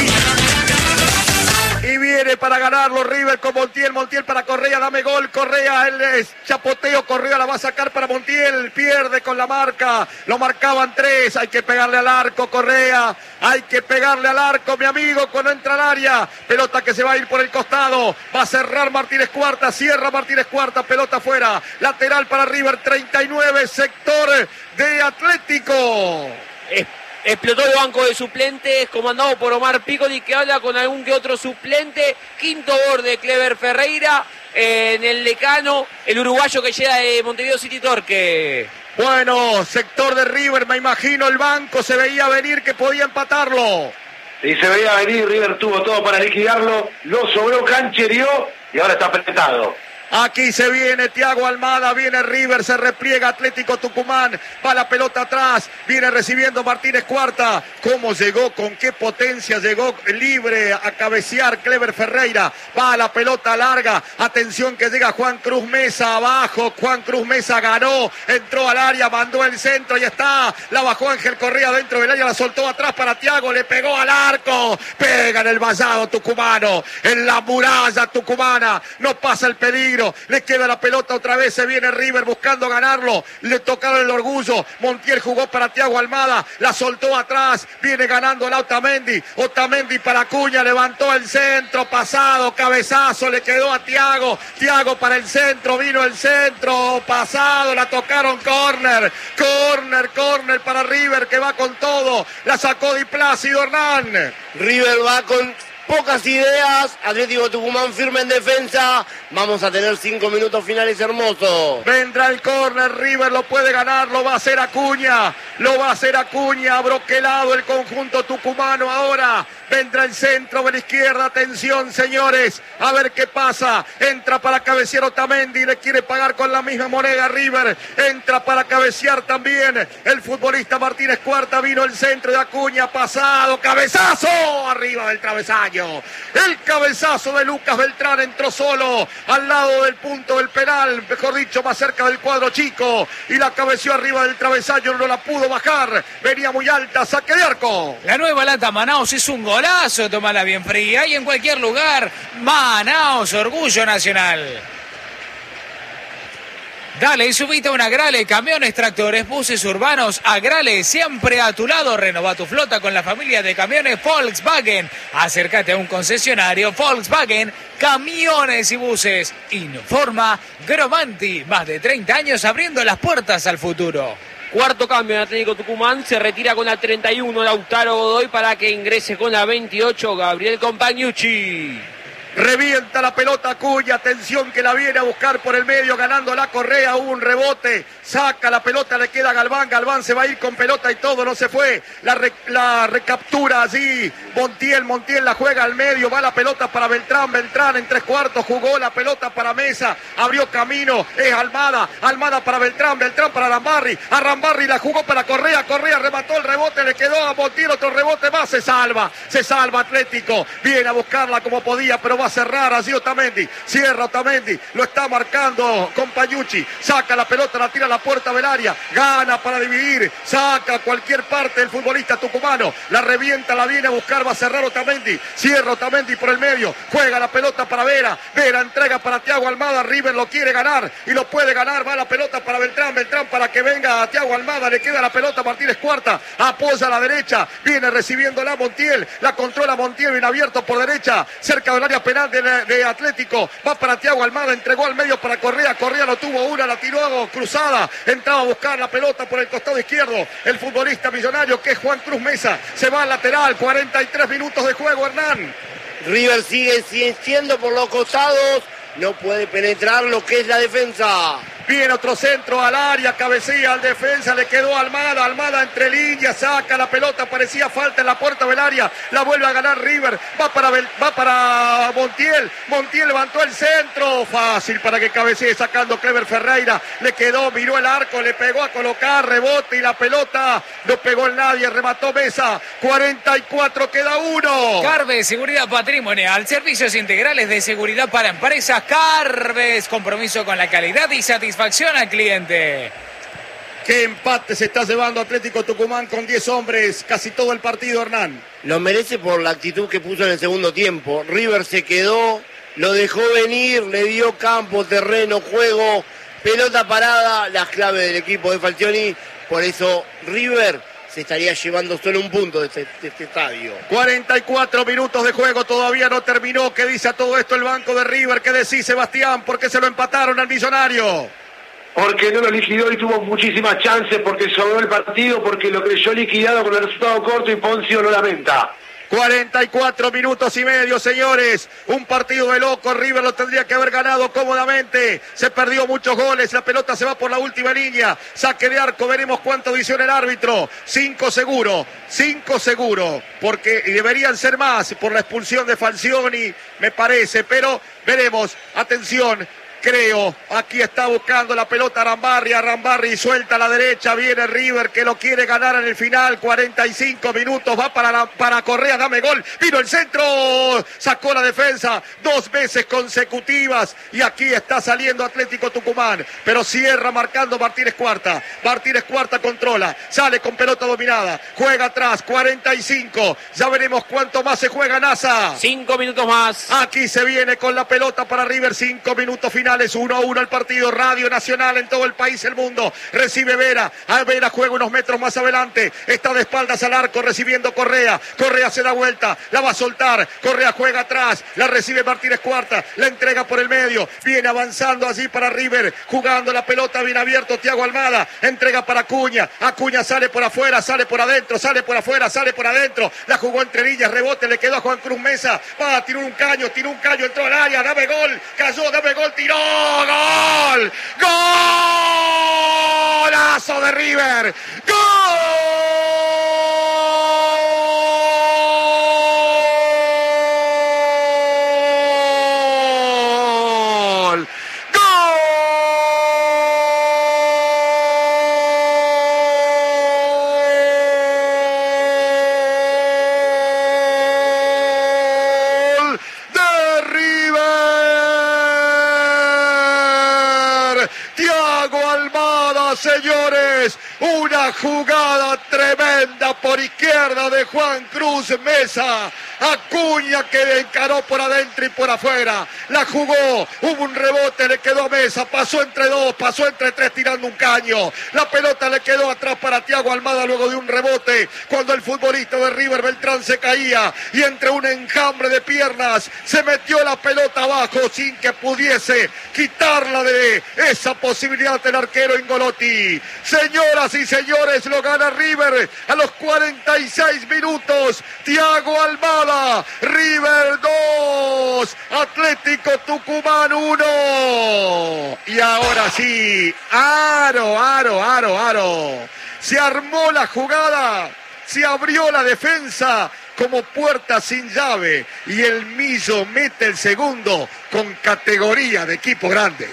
Y viene para ganarlo River con Montiel, Montiel para Correa, dame gol, Correa, el chapoteo, Correa la va a sacar para Montiel, pierde con la marca, lo marcaban tres, hay que pegarle al arco, Correa, hay que pegarle al arco, mi amigo, cuando entra al área, pelota que se va a ir por el costado, va a cerrar Martínez Cuarta, cierra Martínez Cuarta, pelota afuera, lateral para River, treinta y nueve, sector de Atlético. Es Explotó el banco de suplentes, comandado por Omar Piccoli, que habla con algún que otro suplente. Quinto gol de Clever Ferreira eh, en el decano, el uruguayo que llega de Montevideo City Torque. Bueno, sector de River, me imagino el banco, se veía venir que podía empatarlo. Y se veía venir, River tuvo todo para liquidarlo, lo sobró, canchereó y ahora está apretado. Aquí se viene Thiago Almada, viene River, se repliega Atlético Tucumán, va la pelota atrás, viene recibiendo Martínez Cuarta. ¿Cómo llegó? ¿Con qué potencia llegó libre a cabecear Clever Ferreira? Va la pelota larga, atención que llega Juan Cruz Mesa abajo, Juan Cruz Mesa ganó, entró al área, mandó el centro y está, la bajó Ángel Correa dentro del área, la soltó atrás para Thiago, le pegó al arco, pega en el vallado tucumano, en la muralla tucumana, no pasa el peligro. Le queda la pelota otra vez, se viene River buscando ganarlo, le tocaron el orgullo, Montiel jugó para Thiago Almada, la soltó atrás, viene ganando la Otamendi, Otamendi para Acuña, levantó el centro, pasado, cabezazo, le quedó a Thiago, Thiago para el centro, vino el centro, pasado, la tocaron, córner, córner, córner para River que va con todo, la sacó Di Plácido Hernán. River va con pocas ideas, Atlético Tucumán firme en defensa, vamos a tener cinco minutos finales hermosos. Vendrá el córner, River lo puede ganar, lo va a hacer Acuña, lo va a hacer Acuña, broquelado el conjunto tucumano ahora, vendrá el centro de la izquierda, atención señores, a ver qué pasa, entra para cabecear Otamendi, le quiere pagar con la misma moneda River, entra para cabecear también el futbolista Martínez Cuarta, vino el centro de Acuña, pasado, cabezazo, arriba del travesaño. El cabezazo de Lucas Beltrán entró solo al lado del punto del penal, mejor dicho, más cerca del cuadro chico, y la cabeció arriba del travesaño, no la pudo bajar, venía muy alta, saque de arco. La nueva lata Manaus es un golazo, tómala bien fría y en cualquier lugar. Manaus, orgullo nacional. Dale y subite a una Agrale, camiones, tractores, buses urbanos. Agrale, siempre a tu lado. Renova tu flota con la familia de camiones Volkswagen. Acércate a un concesionario Volkswagen, camiones y buses. Informa Gromanti, más de treinta años abriendo las puertas al futuro. Cuarto cambio en Atlético Tucumán, se retira con la treinta y uno Lautaro Godoy para que ingrese con la veintiocho Gabriel Compagnucci. Revienta la pelota Acuña, atención que la viene a buscar por el medio, ganando la Correa, hubo un rebote, saca la pelota, le queda a Galván, Galván se va a ir con pelota y todo, no se fue, la, re, la recaptura allí, Montiel, Montiel la juega al medio, va la pelota para Beltrán, Beltrán en tres cuartos, jugó la pelota para Mesa, abrió camino, es Almada, Almada para Beltrán, Beltrán para Arambarri, Arambarri la jugó para Correa, Correa remató el rebote, le quedó a Montiel otro rebote más, se salva, se salva Atlético, viene a buscarla como podía, pero va a cerrar así Otamendi, cierra Otamendi, lo está marcando Compagnucci, saca la pelota, la tira a la puerta del área, gana para dividir, saca a cualquier parte el futbolista tucumano, la revienta, la viene a buscar, va a cerrar Otamendi, cierra Otamendi por el medio, juega la pelota para Vera, Vera entrega para Thiago Almada, River lo quiere ganar y lo puede ganar, va la pelota para Beltrán, Beltrán para que venga a Thiago Almada, le queda la pelota a Martínez Cuarta, apoya a la derecha, viene recibiendo la Montiel, la controla Montiel, bien abierto por derecha, cerca del área penal De, de Atlético, va para Thiago Almada, entregó al medio para Correa, Correa lo tuvo una, la tiró cruzada, entraba a buscar la pelota por el costado izquierdo, el futbolista millonario que es Juan Cruz Mesa, se va al lateral, cuarenta y tres minutos de juego, Hernán. River sigue siendo por los costados, no puede penetrar lo que es la defensa. Viene otro centro al área, cabecea al defensa, le quedó Almada, Almada entre líneas, saca la pelota, parecía falta en la puerta del área, la vuelve a ganar River, va para, va para Montiel, Montiel levantó el centro, fácil para que cabecee sacando Clever Ferreira, le quedó, miró el arco, le pegó a colocar, rebote y la pelota no pegó en nadie, remató Mesa, cuarenta y cuatro, queda uno. Carves, seguridad patrimonial, servicios integrales de seguridad para empresas. Carves, compromiso con la calidad y satisfacción satisfacción al cliente. Qué empate se está llevando Atlético Tucumán con diez hombres, casi todo el partido, Hernán. Lo merece por la actitud que puso en el segundo tiempo. River se quedó, lo dejó venir, le dio campo, terreno, juego, pelota parada, las claves del equipo de Falcioni. Por eso River se estaría llevando solo un punto de este, de este estadio. cuarenta y cuatro minutos de juego, todavía no terminó. ¿Qué dice a todo esto el banco de River? ¿Qué decís, Sebastián? ¿Por qué se lo empataron al Millonario? Porque no lo liquidó y tuvo muchísimas chances, porque sobró el partido, porque lo creyó liquidado con el resultado corto y Poncio lo lamenta. cuarenta y cuatro minutos y medio, señores. Un partido de loco. River lo tendría que haber ganado cómodamente. Se perdió muchos goles. La pelota se va por la última línea. Saque de arco. Veremos cuánto dice el árbitro. Cinco seguro. Cinco seguro. Porque deberían ser más por la expulsión de Falcioni, me parece. Pero veremos. Atención. Creo, aquí está buscando la pelota Arambarri, Arambarri suelta a la derecha, viene River que lo quiere ganar en el final, cuarenta y cinco minutos, va para, la, para Correa, dame gol, vino el centro, sacó la defensa dos veces consecutivas y aquí está saliendo Atlético Tucumán, pero cierra marcando Martínez Cuarta, Martínez Cuarta controla, sale con pelota dominada, juega atrás, cuarenta y cinco, ya veremos cuánto más se juega NASA. Cinco minutos más. Aquí se viene con la pelota para River, cinco minutos finales. uno a uno el partido, Radio Nacional en todo el país, el mundo, recibe Vera, a Vera juega unos metros más adelante, está de espaldas al arco recibiendo Correa, Correa se da vuelta, la va a soltar, Correa juega atrás, la recibe Martínez Cuarta, la entrega por el medio, viene avanzando allí para River, jugando la pelota bien abierto, Thiago Almada, entrega para Acuña, Acuña sale por afuera, sale por adentro, sale por afuera, sale por adentro, la jugó entre líneas, rebote, le quedó a Juan Cruz Mesa, va a tirar un caño, tiró un caño, entró al área, dame gol, cayó, dame gol, tiró. ¡Gol! ¡Golazo de River! ¡Gol! Señores, una jugada tremenda por izquierda de Juan Cruz Mesa. Acuña que encaró por adentro y por afuera. La jugó, hubo un rebote, le quedó a Mesa, pasó entre dos, pasó entre tres tirando un caño. La pelota le quedó atrás para Thiago Almada luego de un rebote. Cuando el futbolista de River, Beltrán, se caía y entre un enjambre de piernas se metió la pelota abajo sin que pudiese quitarla de esa posibilidad del arquero Ingolotti. Señoras y señores, lo gana River a los cuarenta y seis minutos. Thiago Almada, River dos, Atlético Tucumán uno. Y ahora sí, aro, aro, aro, aro. Se armó la jugada, se abrió la defensa como puerta sin llave y el Millo mete el segundo con categoría de equipo grande.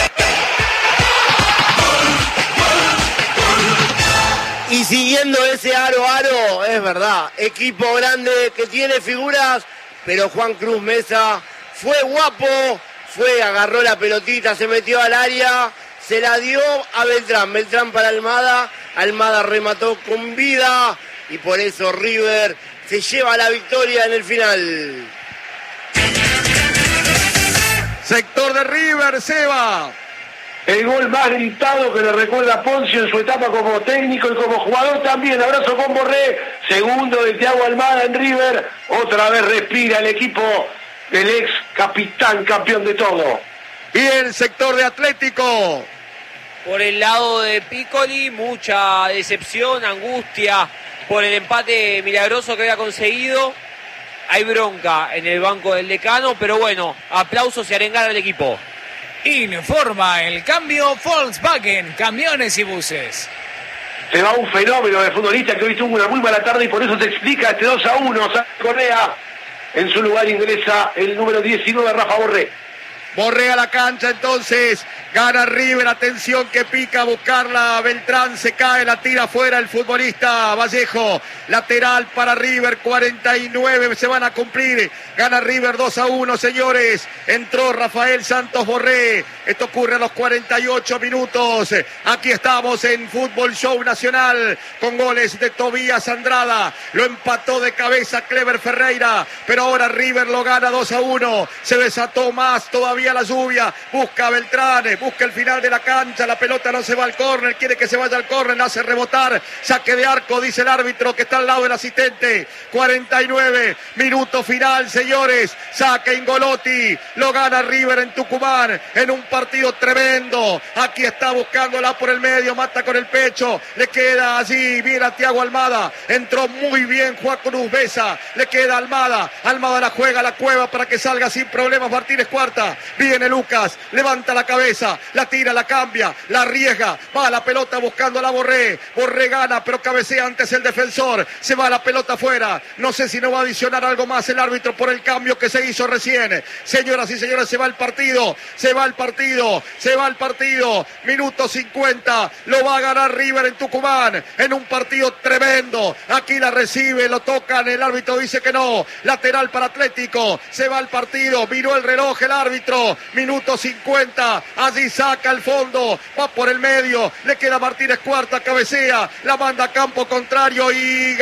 Y siguiendo ese aro aro, es verdad, equipo grande que tiene figuras, pero Juan Cruz Mesa fue guapo, fue, agarró la pelotita, se metió al área, se la dio a Beltrán, Beltrán para Almada, Almada remató con vida y por eso River se lleva la victoria en el final. Sector de River, Seba. El gol más gritado que le recuerda a Poncio en su etapa como técnico y como jugador también. Abrazo con Borré, segundo de Thiago Almada en River. Otra vez respira el equipo del ex capitán, campeón de todo. Y el sector de Atlético. Por el lado de Piccoli, mucha decepción, angustia por el empate milagroso que había conseguido. Hay bronca en el banco del decano, pero bueno, aplausos y arengar al equipo. Informa el cambio Volkswagen, camiones y buses. Se va un fenómeno de futbolista que hoy tuvo una muy mala tarde y por eso se explica este dos a uno. Correa, en su lugar ingresa el número diecinueve, Rafa Borré. Borré a la cancha entonces, gana River, atención que pica a buscarla, Beltrán se cae, la tira afuera el futbolista Vallejo, lateral para River, cuarenta y nueve se van a cumplir, gana River dos a uno, señores, entró Rafael Santos Borré, esto ocurre a los cuarenta y ocho minutos, aquí estamos en Fútbol Show Nacional, con goles de Tobías Andrada, lo empató de cabeza Clever Ferreira, pero ahora River lo gana dos a uno, se desató más todavía la lluvia, busca a Beltrán, busca el final de la cancha, la pelota no se va al córner, quiere que se vaya al córner, la hace rebotar, saque de arco, dice el árbitro que está al lado del asistente, cuarenta y nueve, minuto final, señores, saque Ingolotti, lo gana River en Tucumán, en un partido tremendo, aquí está buscándola por el medio, mata con el pecho, le queda allí, viene a Thiago Almada, entró muy bien Juan Cruz Mesa, le queda Almada, Almada la juega a la cueva para que salga sin problemas Martínez Cuarta, viene Lucas, levanta la cabeza, la tira, la cambia, la arriesga, va la pelota buscando a la Borré, Borré gana, pero cabecea antes el defensor, se va la pelota afuera, no sé si no va a adicionar algo más el árbitro por el cambio que se hizo recién, señoras y señores, se va el partido, se va el partido, se va el partido, minuto cincuenta, lo va a ganar River en Tucumán, en un partido tremendo, aquí la recibe, lo tocan, el árbitro dice que no, lateral para Atlético, se va el partido, miró el reloj el árbitro, minuto cincuenta, allí saca el fondo, va por el medio, le queda Martínez Cuarta, cabecea, la manda a campo contrario y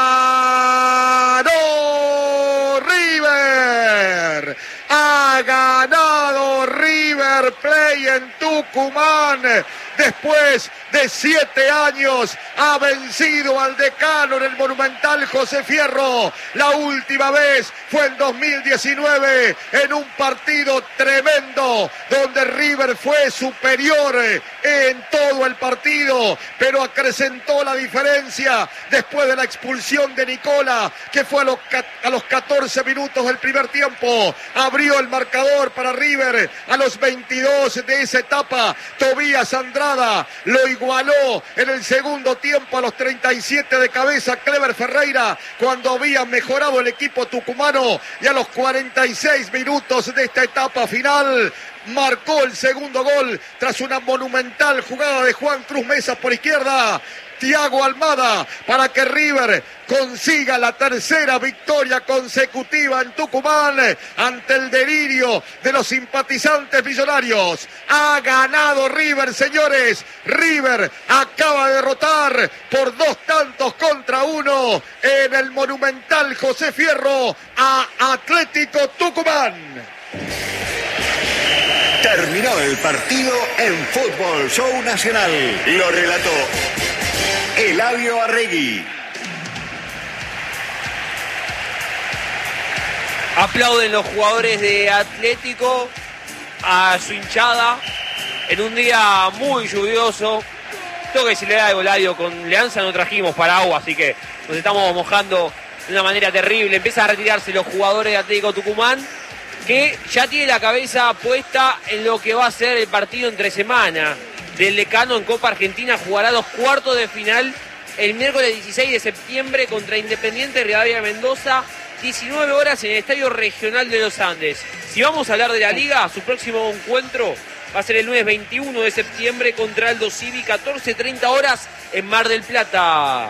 ganó River, ha ganado River Plate en Tucumán, después de siete años ha vencido al decano en el Monumental José Fierro, la última vez fue en dos mil diecinueve en un partido tremendo donde River fue superior en todo el partido, pero acrecentó la diferencia después de la expulsión de Nicola, que fue a los, a los catorce minutos del primer tiempo, abrió el marcador para River a los veintidós de esa etapa, Tobías Andrada lo igualó en el segundo tiempo a los treinta y siete de cabeza Clever Ferreira cuando había mejorado el equipo tucumano y a los cuarenta y seis minutos de esta etapa final marcó el segundo gol tras una monumental jugada de Juan Cruz Mesa por izquierda. Thiago Almada para que River consiga la tercera victoria consecutiva en Tucumán ante el delirio de los simpatizantes millonarios. Ha ganado River, señores. River acaba de derrotar por dos tantos contra uno en el Monumental José Fierro a Atlético Tucumán. Terminó el partido en Fútbol Show Nacional. Lo relató Eladio Arregui. Aplauden los jugadores de Atlético a su hinchada en un día muy lluvioso. Tengo que decirle algo, Eladio, con Leanza no trajimos paraguas, así que nos estamos mojando de una manera terrible. Empiezan a retirarse los jugadores de Atlético Tucumán, que ya tiene la cabeza puesta en lo que va a ser el partido entre semana del Decano en Copa Argentina. Jugará los cuartos de final el miércoles dieciséis de septiembre contra Independiente Rivadavia Mendoza, diecinueve horas en el Estadio Regional de los Andes. Si vamos a hablar de la Liga, su próximo encuentro va a ser el lunes veintiuno de septiembre contra Aldo Civi, catorce treinta horas en Mar del Plata.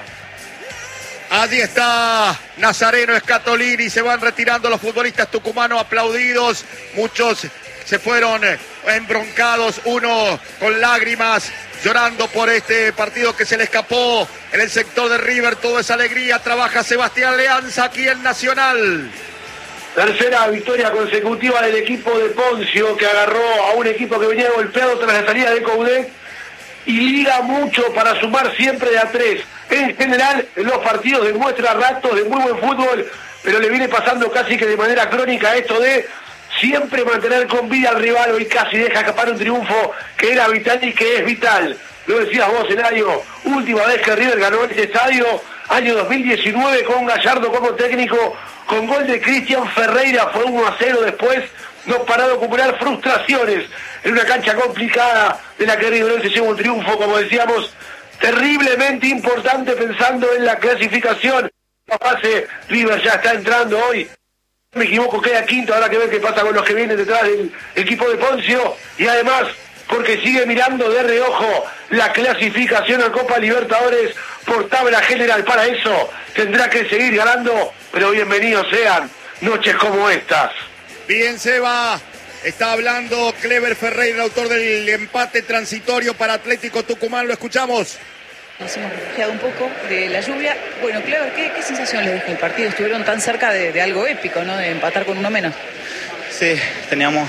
Allí está Nazareno Scatolini, se van retirando los futbolistas tucumanos aplaudidos, muchos se fueron embroncados, uno con lágrimas, llorando por este partido que se le escapó en el sector de River. Toda esa alegría, trabaja Sebastián Leanza aquí en Nacional. Tercera victoria consecutiva del equipo de Poncio, que agarró a un equipo que venía golpeado tras la salida de Coudet y liga mucho para sumar siempre de a tres. En general, en los partidos demuestra ratos de muy buen fútbol, pero le viene pasando casi que de manera crónica esto de siempre mantener con vida al rival. Hoy casi deja escapar un triunfo que era vital y que es vital. Lo decías vos, Eladio, última vez que River ganó este estadio, año dos mil diecinueve, con Gallardo como técnico, con gol de Cristian Ferreira, fue uno a cero después. No paró de acumular frustraciones en una cancha complicada de la que River se lleva un triunfo, como decíamos, terriblemente importante pensando en la clasificación. La fase, River ya está entrando hoy. Me equivoco, queda quinto, habrá que ver qué pasa con los que vienen detrás del equipo de Poncio. Y además, porque sigue mirando de reojo la clasificación a Copa Libertadores por tabla general. Para eso tendrá que seguir ganando, pero bienvenidos sean noches como estas. Bien, Seba, está hablando Clever Ferreira, el autor del empate transitorio para Atlético Tucumán. Lo escuchamos. Nos hemos refugiado un poco de la lluvia. Bueno, Clever, ¿qué, qué sensación les deja el partido? Estuvieron tan cerca de, de algo épico, ¿no? De empatar con uno menos. Sí, teníamos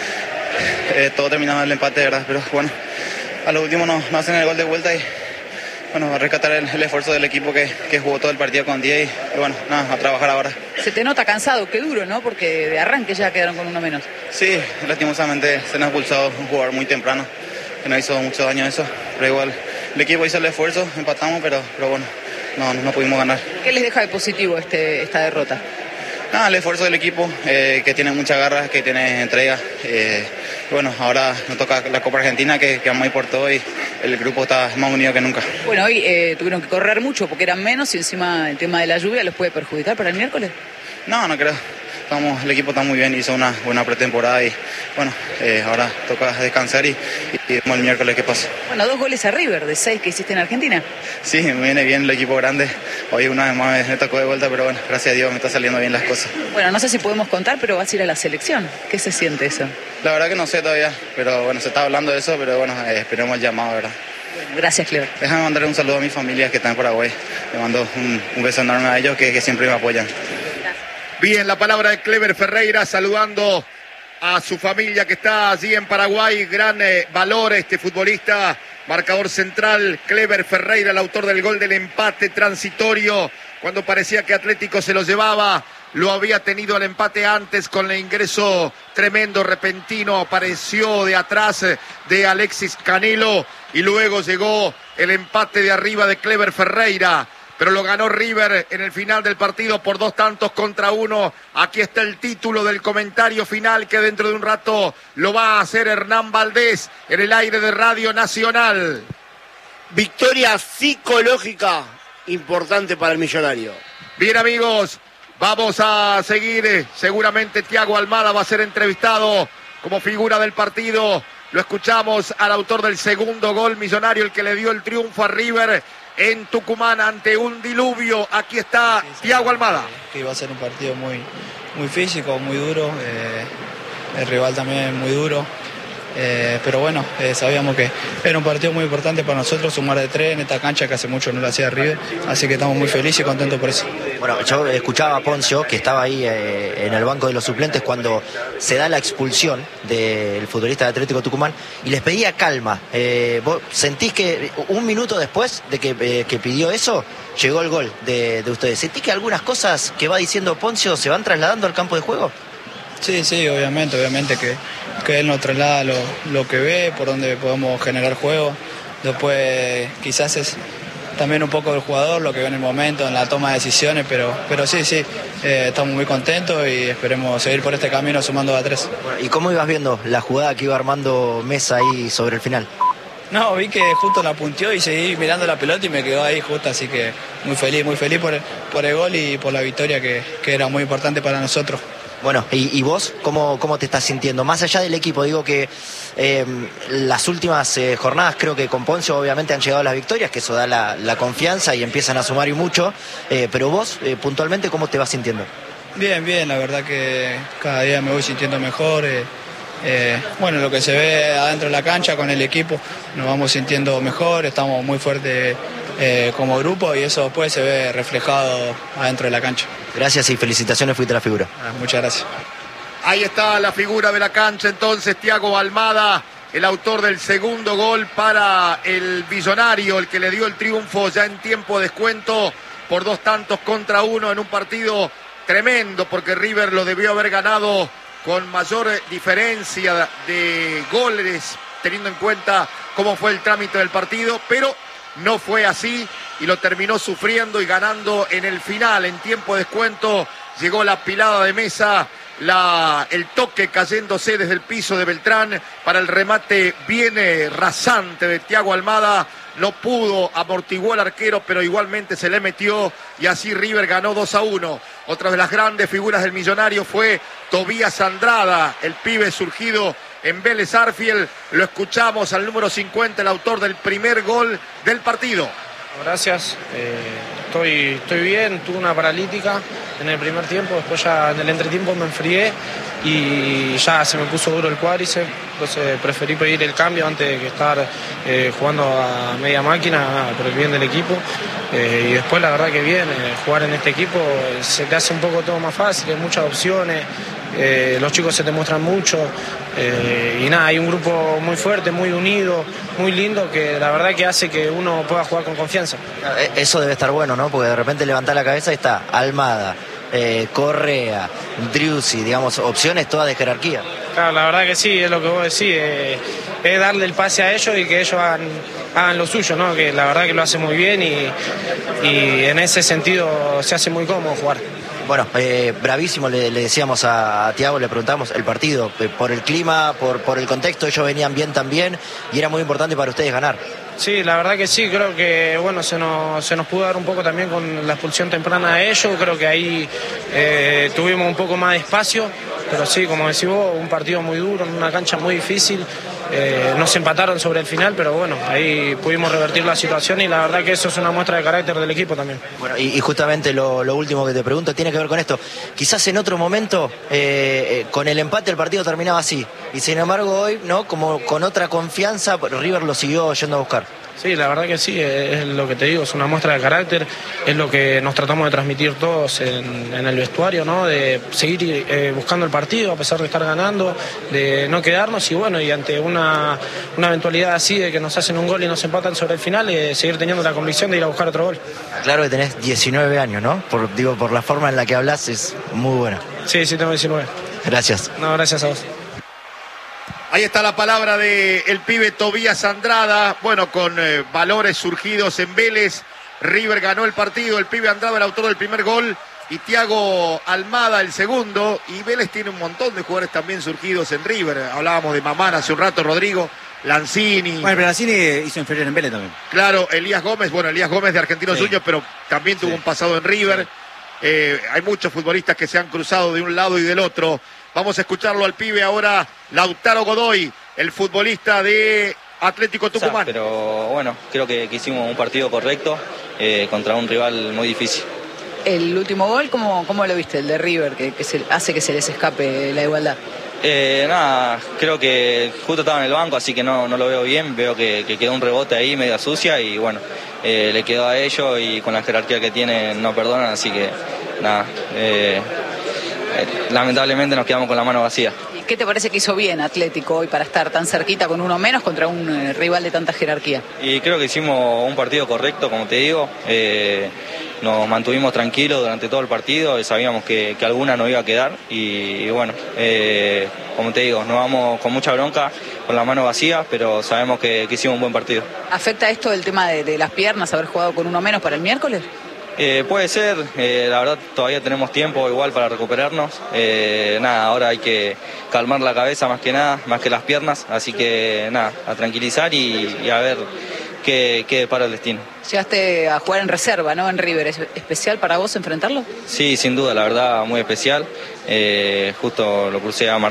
eh, todo terminado el empate, de verdad, pero bueno, a lo último nos, nos hacen el gol de vuelta y bueno, a rescatar el, el esfuerzo del equipo que, que jugó todo el partido con diez y, y bueno, nada, a trabajar ahora. Se te nota cansado, qué duro, ¿no? Porque de arranque ya quedaron con uno menos. Sí, lastimosamente se nos ha expulsado un jugador muy temprano, que nos hizo mucho daño eso, pero igual el equipo hizo el esfuerzo, empatamos, pero, pero bueno, no, no pudimos ganar. ¿Qué les deja de positivo este, esta derrota? Nada, el esfuerzo del equipo, eh, que tiene mucha garra, que tiene entrega. Eh, bueno, ahora nos toca la Copa Argentina, que, que vamos a ir por todo y el grupo está más unido que nunca. Bueno, hoy eh, tuvieron que correr mucho porque eran menos y encima el tema de la lluvia los puede perjudicar para el miércoles. No, no creo. Estamos, el equipo está muy bien, hizo una buena pretemporada y bueno, eh, ahora toca descansar y, y vemos el miércoles qué pasa. Bueno, dos goles a River de seis que hiciste en Argentina. Sí, me viene bien el equipo grande. Hoy una vez más me tocó de vuelta, pero bueno, gracias a Dios me está saliendo bien las cosas. Bueno, no sé si podemos contar, pero vas a ir a la selección. ¿Qué se siente eso? La verdad que no sé todavía, pero bueno, se está hablando de eso, pero bueno, eh, esperemos el llamado, ¿verdad? Bueno, gracias, Clever. Déjame mandarle un saludo a mi familia que está en Paraguay. Le mando un, un beso enorme a ellos que, que siempre me apoyan. Bien, la palabra de Clever Ferreira saludando a su familia que está allí en Paraguay. Gran eh, valor este futbolista, marcador central, Clever Ferreira, el autor del gol del empate transitorio. Cuando parecía que Atlético se lo llevaba, lo había tenido el empate antes con el ingreso tremendo, repentino, apareció de atrás de Alexis Canelo y luego llegó el empate de arriba de Clever Ferreira. Pero lo ganó River en el final del partido por dos tantos contra uno. Aquí está el título del comentario final que dentro de un rato lo va a hacer Hernán Valdés en el aire de Radio Nacional. Victoria psicológica importante para el Millonario. Bien, amigos, vamos a seguir. Seguramente Thiago Almada va a ser entrevistado como figura del partido. Lo escuchamos al autor del segundo gol millonario, el que le dio el triunfo a River en Tucumán ante un diluvio. Aquí está sí, sí, Thiago Almada. Que iba a ser un partido muy, muy físico, muy duro. Eh, el rival también muy duro. Eh, pero bueno, eh, sabíamos que era un partido muy importante para nosotros, sumar de tres en esta cancha que hace mucho no lo hacía River, así que estamos muy felices y contentos por eso. Bueno, yo escuchaba a Poncio, que estaba ahí eh, en el banco de los suplentes cuando se da la expulsión del futbolista de Atlético Tucumán, y les pedía calma. Eh, ¿Vos sentís que un minuto después de que, eh, que pidió eso, llegó el gol de, de ustedes? ¿Sentís que algunas cosas que va diciendo Poncio se van trasladando al campo de juego? Sí, sí, obviamente, obviamente que, que él nos traslada lo, lo que ve, por donde podemos generar juego. Después quizás es también un poco del jugador, lo que ve en el momento, en la toma de decisiones, pero, pero sí, sí, eh, estamos muy contentos y esperemos seguir por este camino sumando a tres. Bueno, ¿y cómo ibas viendo la jugada que iba armando Mesa ahí sobre el final? No, vi que justo la punteó y seguí mirando la pelota y me quedó ahí justo, así que muy feliz, muy feliz por el, por el gol y por la victoria que, que era muy importante para nosotros. Bueno, ¿y, y vos cómo, cómo te estás sintiendo? Más allá del equipo, digo que eh, las últimas eh, jornadas creo que con Poncio obviamente han llegado las victorias, que eso da la, la confianza y empiezan a sumar y mucho, eh, pero vos eh, puntualmente, ¿cómo te vas sintiendo? Bien, bien, la verdad que cada día me voy sintiendo mejor. Eh, eh, bueno, lo que se ve adentro de la cancha con el equipo, nos vamos sintiendo mejor, estamos muy fuertes eh, como grupo y eso después se ve reflejado adentro de la cancha. Gracias y felicitaciones, fuiste la figura. Ah, muchas gracias. Ahí está la figura de la cancha entonces, Thiago Almada, el autor del segundo gol para el Millonario, el que le dio el triunfo ya en tiempo de descuento por dos tantos contra uno en un partido tremendo, porque River lo debió haber ganado con mayor diferencia de goles, teniendo en cuenta cómo fue el trámite del partido, pero no fue así y lo terminó sufriendo y ganando en el final, en tiempo de descuento. Llegó la pilada de Mesa, la, el toque cayéndose desde el piso de Beltrán para el remate bien rasante de Thiago Almada. No pudo, amortiguó el arquero, pero igualmente se le metió y así River ganó dos a uno. Otra de las grandes figuras del Millonario fue Tobías Andrada, el pibe surgido en Vélez Arfiel. Lo escuchamos al número cincuenta, el autor del primer gol del partido. Gracias, eh, estoy, estoy bien, tuve una paralítica en el primer tiempo, después ya en el entretiempo me enfrié y ya se me puso duro el cuádriceps, entonces preferí pedir el cambio antes de que estar eh, jugando a media máquina por el bien del equipo. Eh, y después la verdad que bien, eh, jugar en este equipo se te hace un poco todo más fácil, hay muchas opciones, eh, los chicos se te muestran mucho eh, y nada, hay un grupo muy fuerte, muy unido, muy lindo, que la verdad que hace que uno pueda jugar con confianza. Eso debe estar bueno, ¿no? Porque de repente levantás la cabeza y está Almada, eh, Correa, Driussi, digamos, opciones todas de jerarquía. Claro, la verdad que sí, es lo que vos decís, eh, es darle el pase a ellos y que ellos hagan, hagan lo suyo, ¿no? Que la verdad que lo hacen muy bien y, y en ese sentido se hace muy cómodo jugar. Bueno, eh, bravísimo, le, le decíamos a, a Thiago, le preguntamos el partido, eh, por el clima, por, por el contexto, ellos venían bien también y era muy importante para ustedes ganar. Sí, la verdad que sí, creo que bueno, se nos, se nos pudo dar un poco también con la expulsión temprana de ellos, creo que ahí eh, tuvimos un poco más de espacio, pero sí, como decís vos, un partido muy duro, en una cancha muy difícil, eh, nos empataron sobre el final, pero bueno, ahí pudimos revertir la situación y la verdad que eso es una muestra de carácter del equipo también. Bueno, y, y justamente lo, lo último que te pregunto tiene que ver con esto, quizás en otro momento eh, eh, con el empate el partido terminaba así, y sin embargo hoy, ¿no? Como con otra confianza, River lo siguió yendo a buscar. Sí, la verdad que sí, es lo que te digo, es una muestra de carácter, es lo que nos tratamos de transmitir todos en, en el vestuario, ¿no? De seguir eh, buscando el partido a pesar de estar ganando, de no quedarnos y bueno, y ante una, una eventualidad así de que nos hacen un gol y nos empatan sobre el final, eh, seguir teniendo la convicción de ir a buscar otro gol. Claro que tenés diecinueve años, ¿no? Por, digo, por la forma en la que hablas es muy buena. Sí, sí, tengo diecinueve. Gracias. No, gracias a vos. Ahí está la palabra del el pibe Tobías Andrada, bueno, con eh, valores surgidos en Vélez. River ganó el partido, el pibe Andrada el autor del primer gol y Thiago Almada el segundo. Y Vélez tiene un montón de jugadores también surgidos en River. Hablábamos de Mamán hace un rato, Rodrigo, Lanzini. Bueno, pero Lanzini hizo inferior en Vélez también. Claro, Elías Gómez, bueno, Elías Gómez de Argentinos Sí. Juniors, pero también tuvo Sí. un pasado en River. Sí. Eh, hay muchos futbolistas que se han cruzado de un lado y del otro. Vamos a escucharlo al pibe ahora, Lautaro Godoy, el futbolista de Atlético Tucumán. Pero bueno, creo que, que hicimos un partido correcto eh, contra un rival muy difícil. El último gol, ¿cómo, cómo lo viste? El de River, que, que se, hace que se les escape la igualdad. Eh, nada, creo que justo estaba en el banco, así que no, no lo veo bien. Veo que, que quedó un rebote ahí, media sucia, y bueno, eh, le quedó a ellos y con la jerarquía que tienen no perdonan, así que nada, eh, eh, lamentablemente nos quedamos con la mano vacía. ¿Y qué te parece que hizo bien Atlético hoy para estar tan cerquita con uno menos contra un eh, rival de tanta jerarquía? Y creo que hicimos un partido correcto, como te digo. Eh, nos mantuvimos tranquilos durante todo el partido, sabíamos que, que alguna nos iba a quedar y, y bueno, eh, como te digo, nos vamos con mucha bronca, con las manos vacías, pero sabemos que, que hicimos un buen partido. ¿Afecta esto el tema de, de las piernas, haber jugado con uno menos para el miércoles? Eh, puede ser, eh, la verdad todavía tenemos tiempo igual para recuperarnos. Eh, nada, ahora hay que calmar la cabeza más que nada, más que las piernas, así que nada, a tranquilizar y, y a ver qué, qué depara el destino. Llegaste a jugar en reserva, ¿no? En River, ¿es especial para vos enfrentarlo? Sí, sin duda, la verdad muy especial. Eh, justo lo crucé a Martín.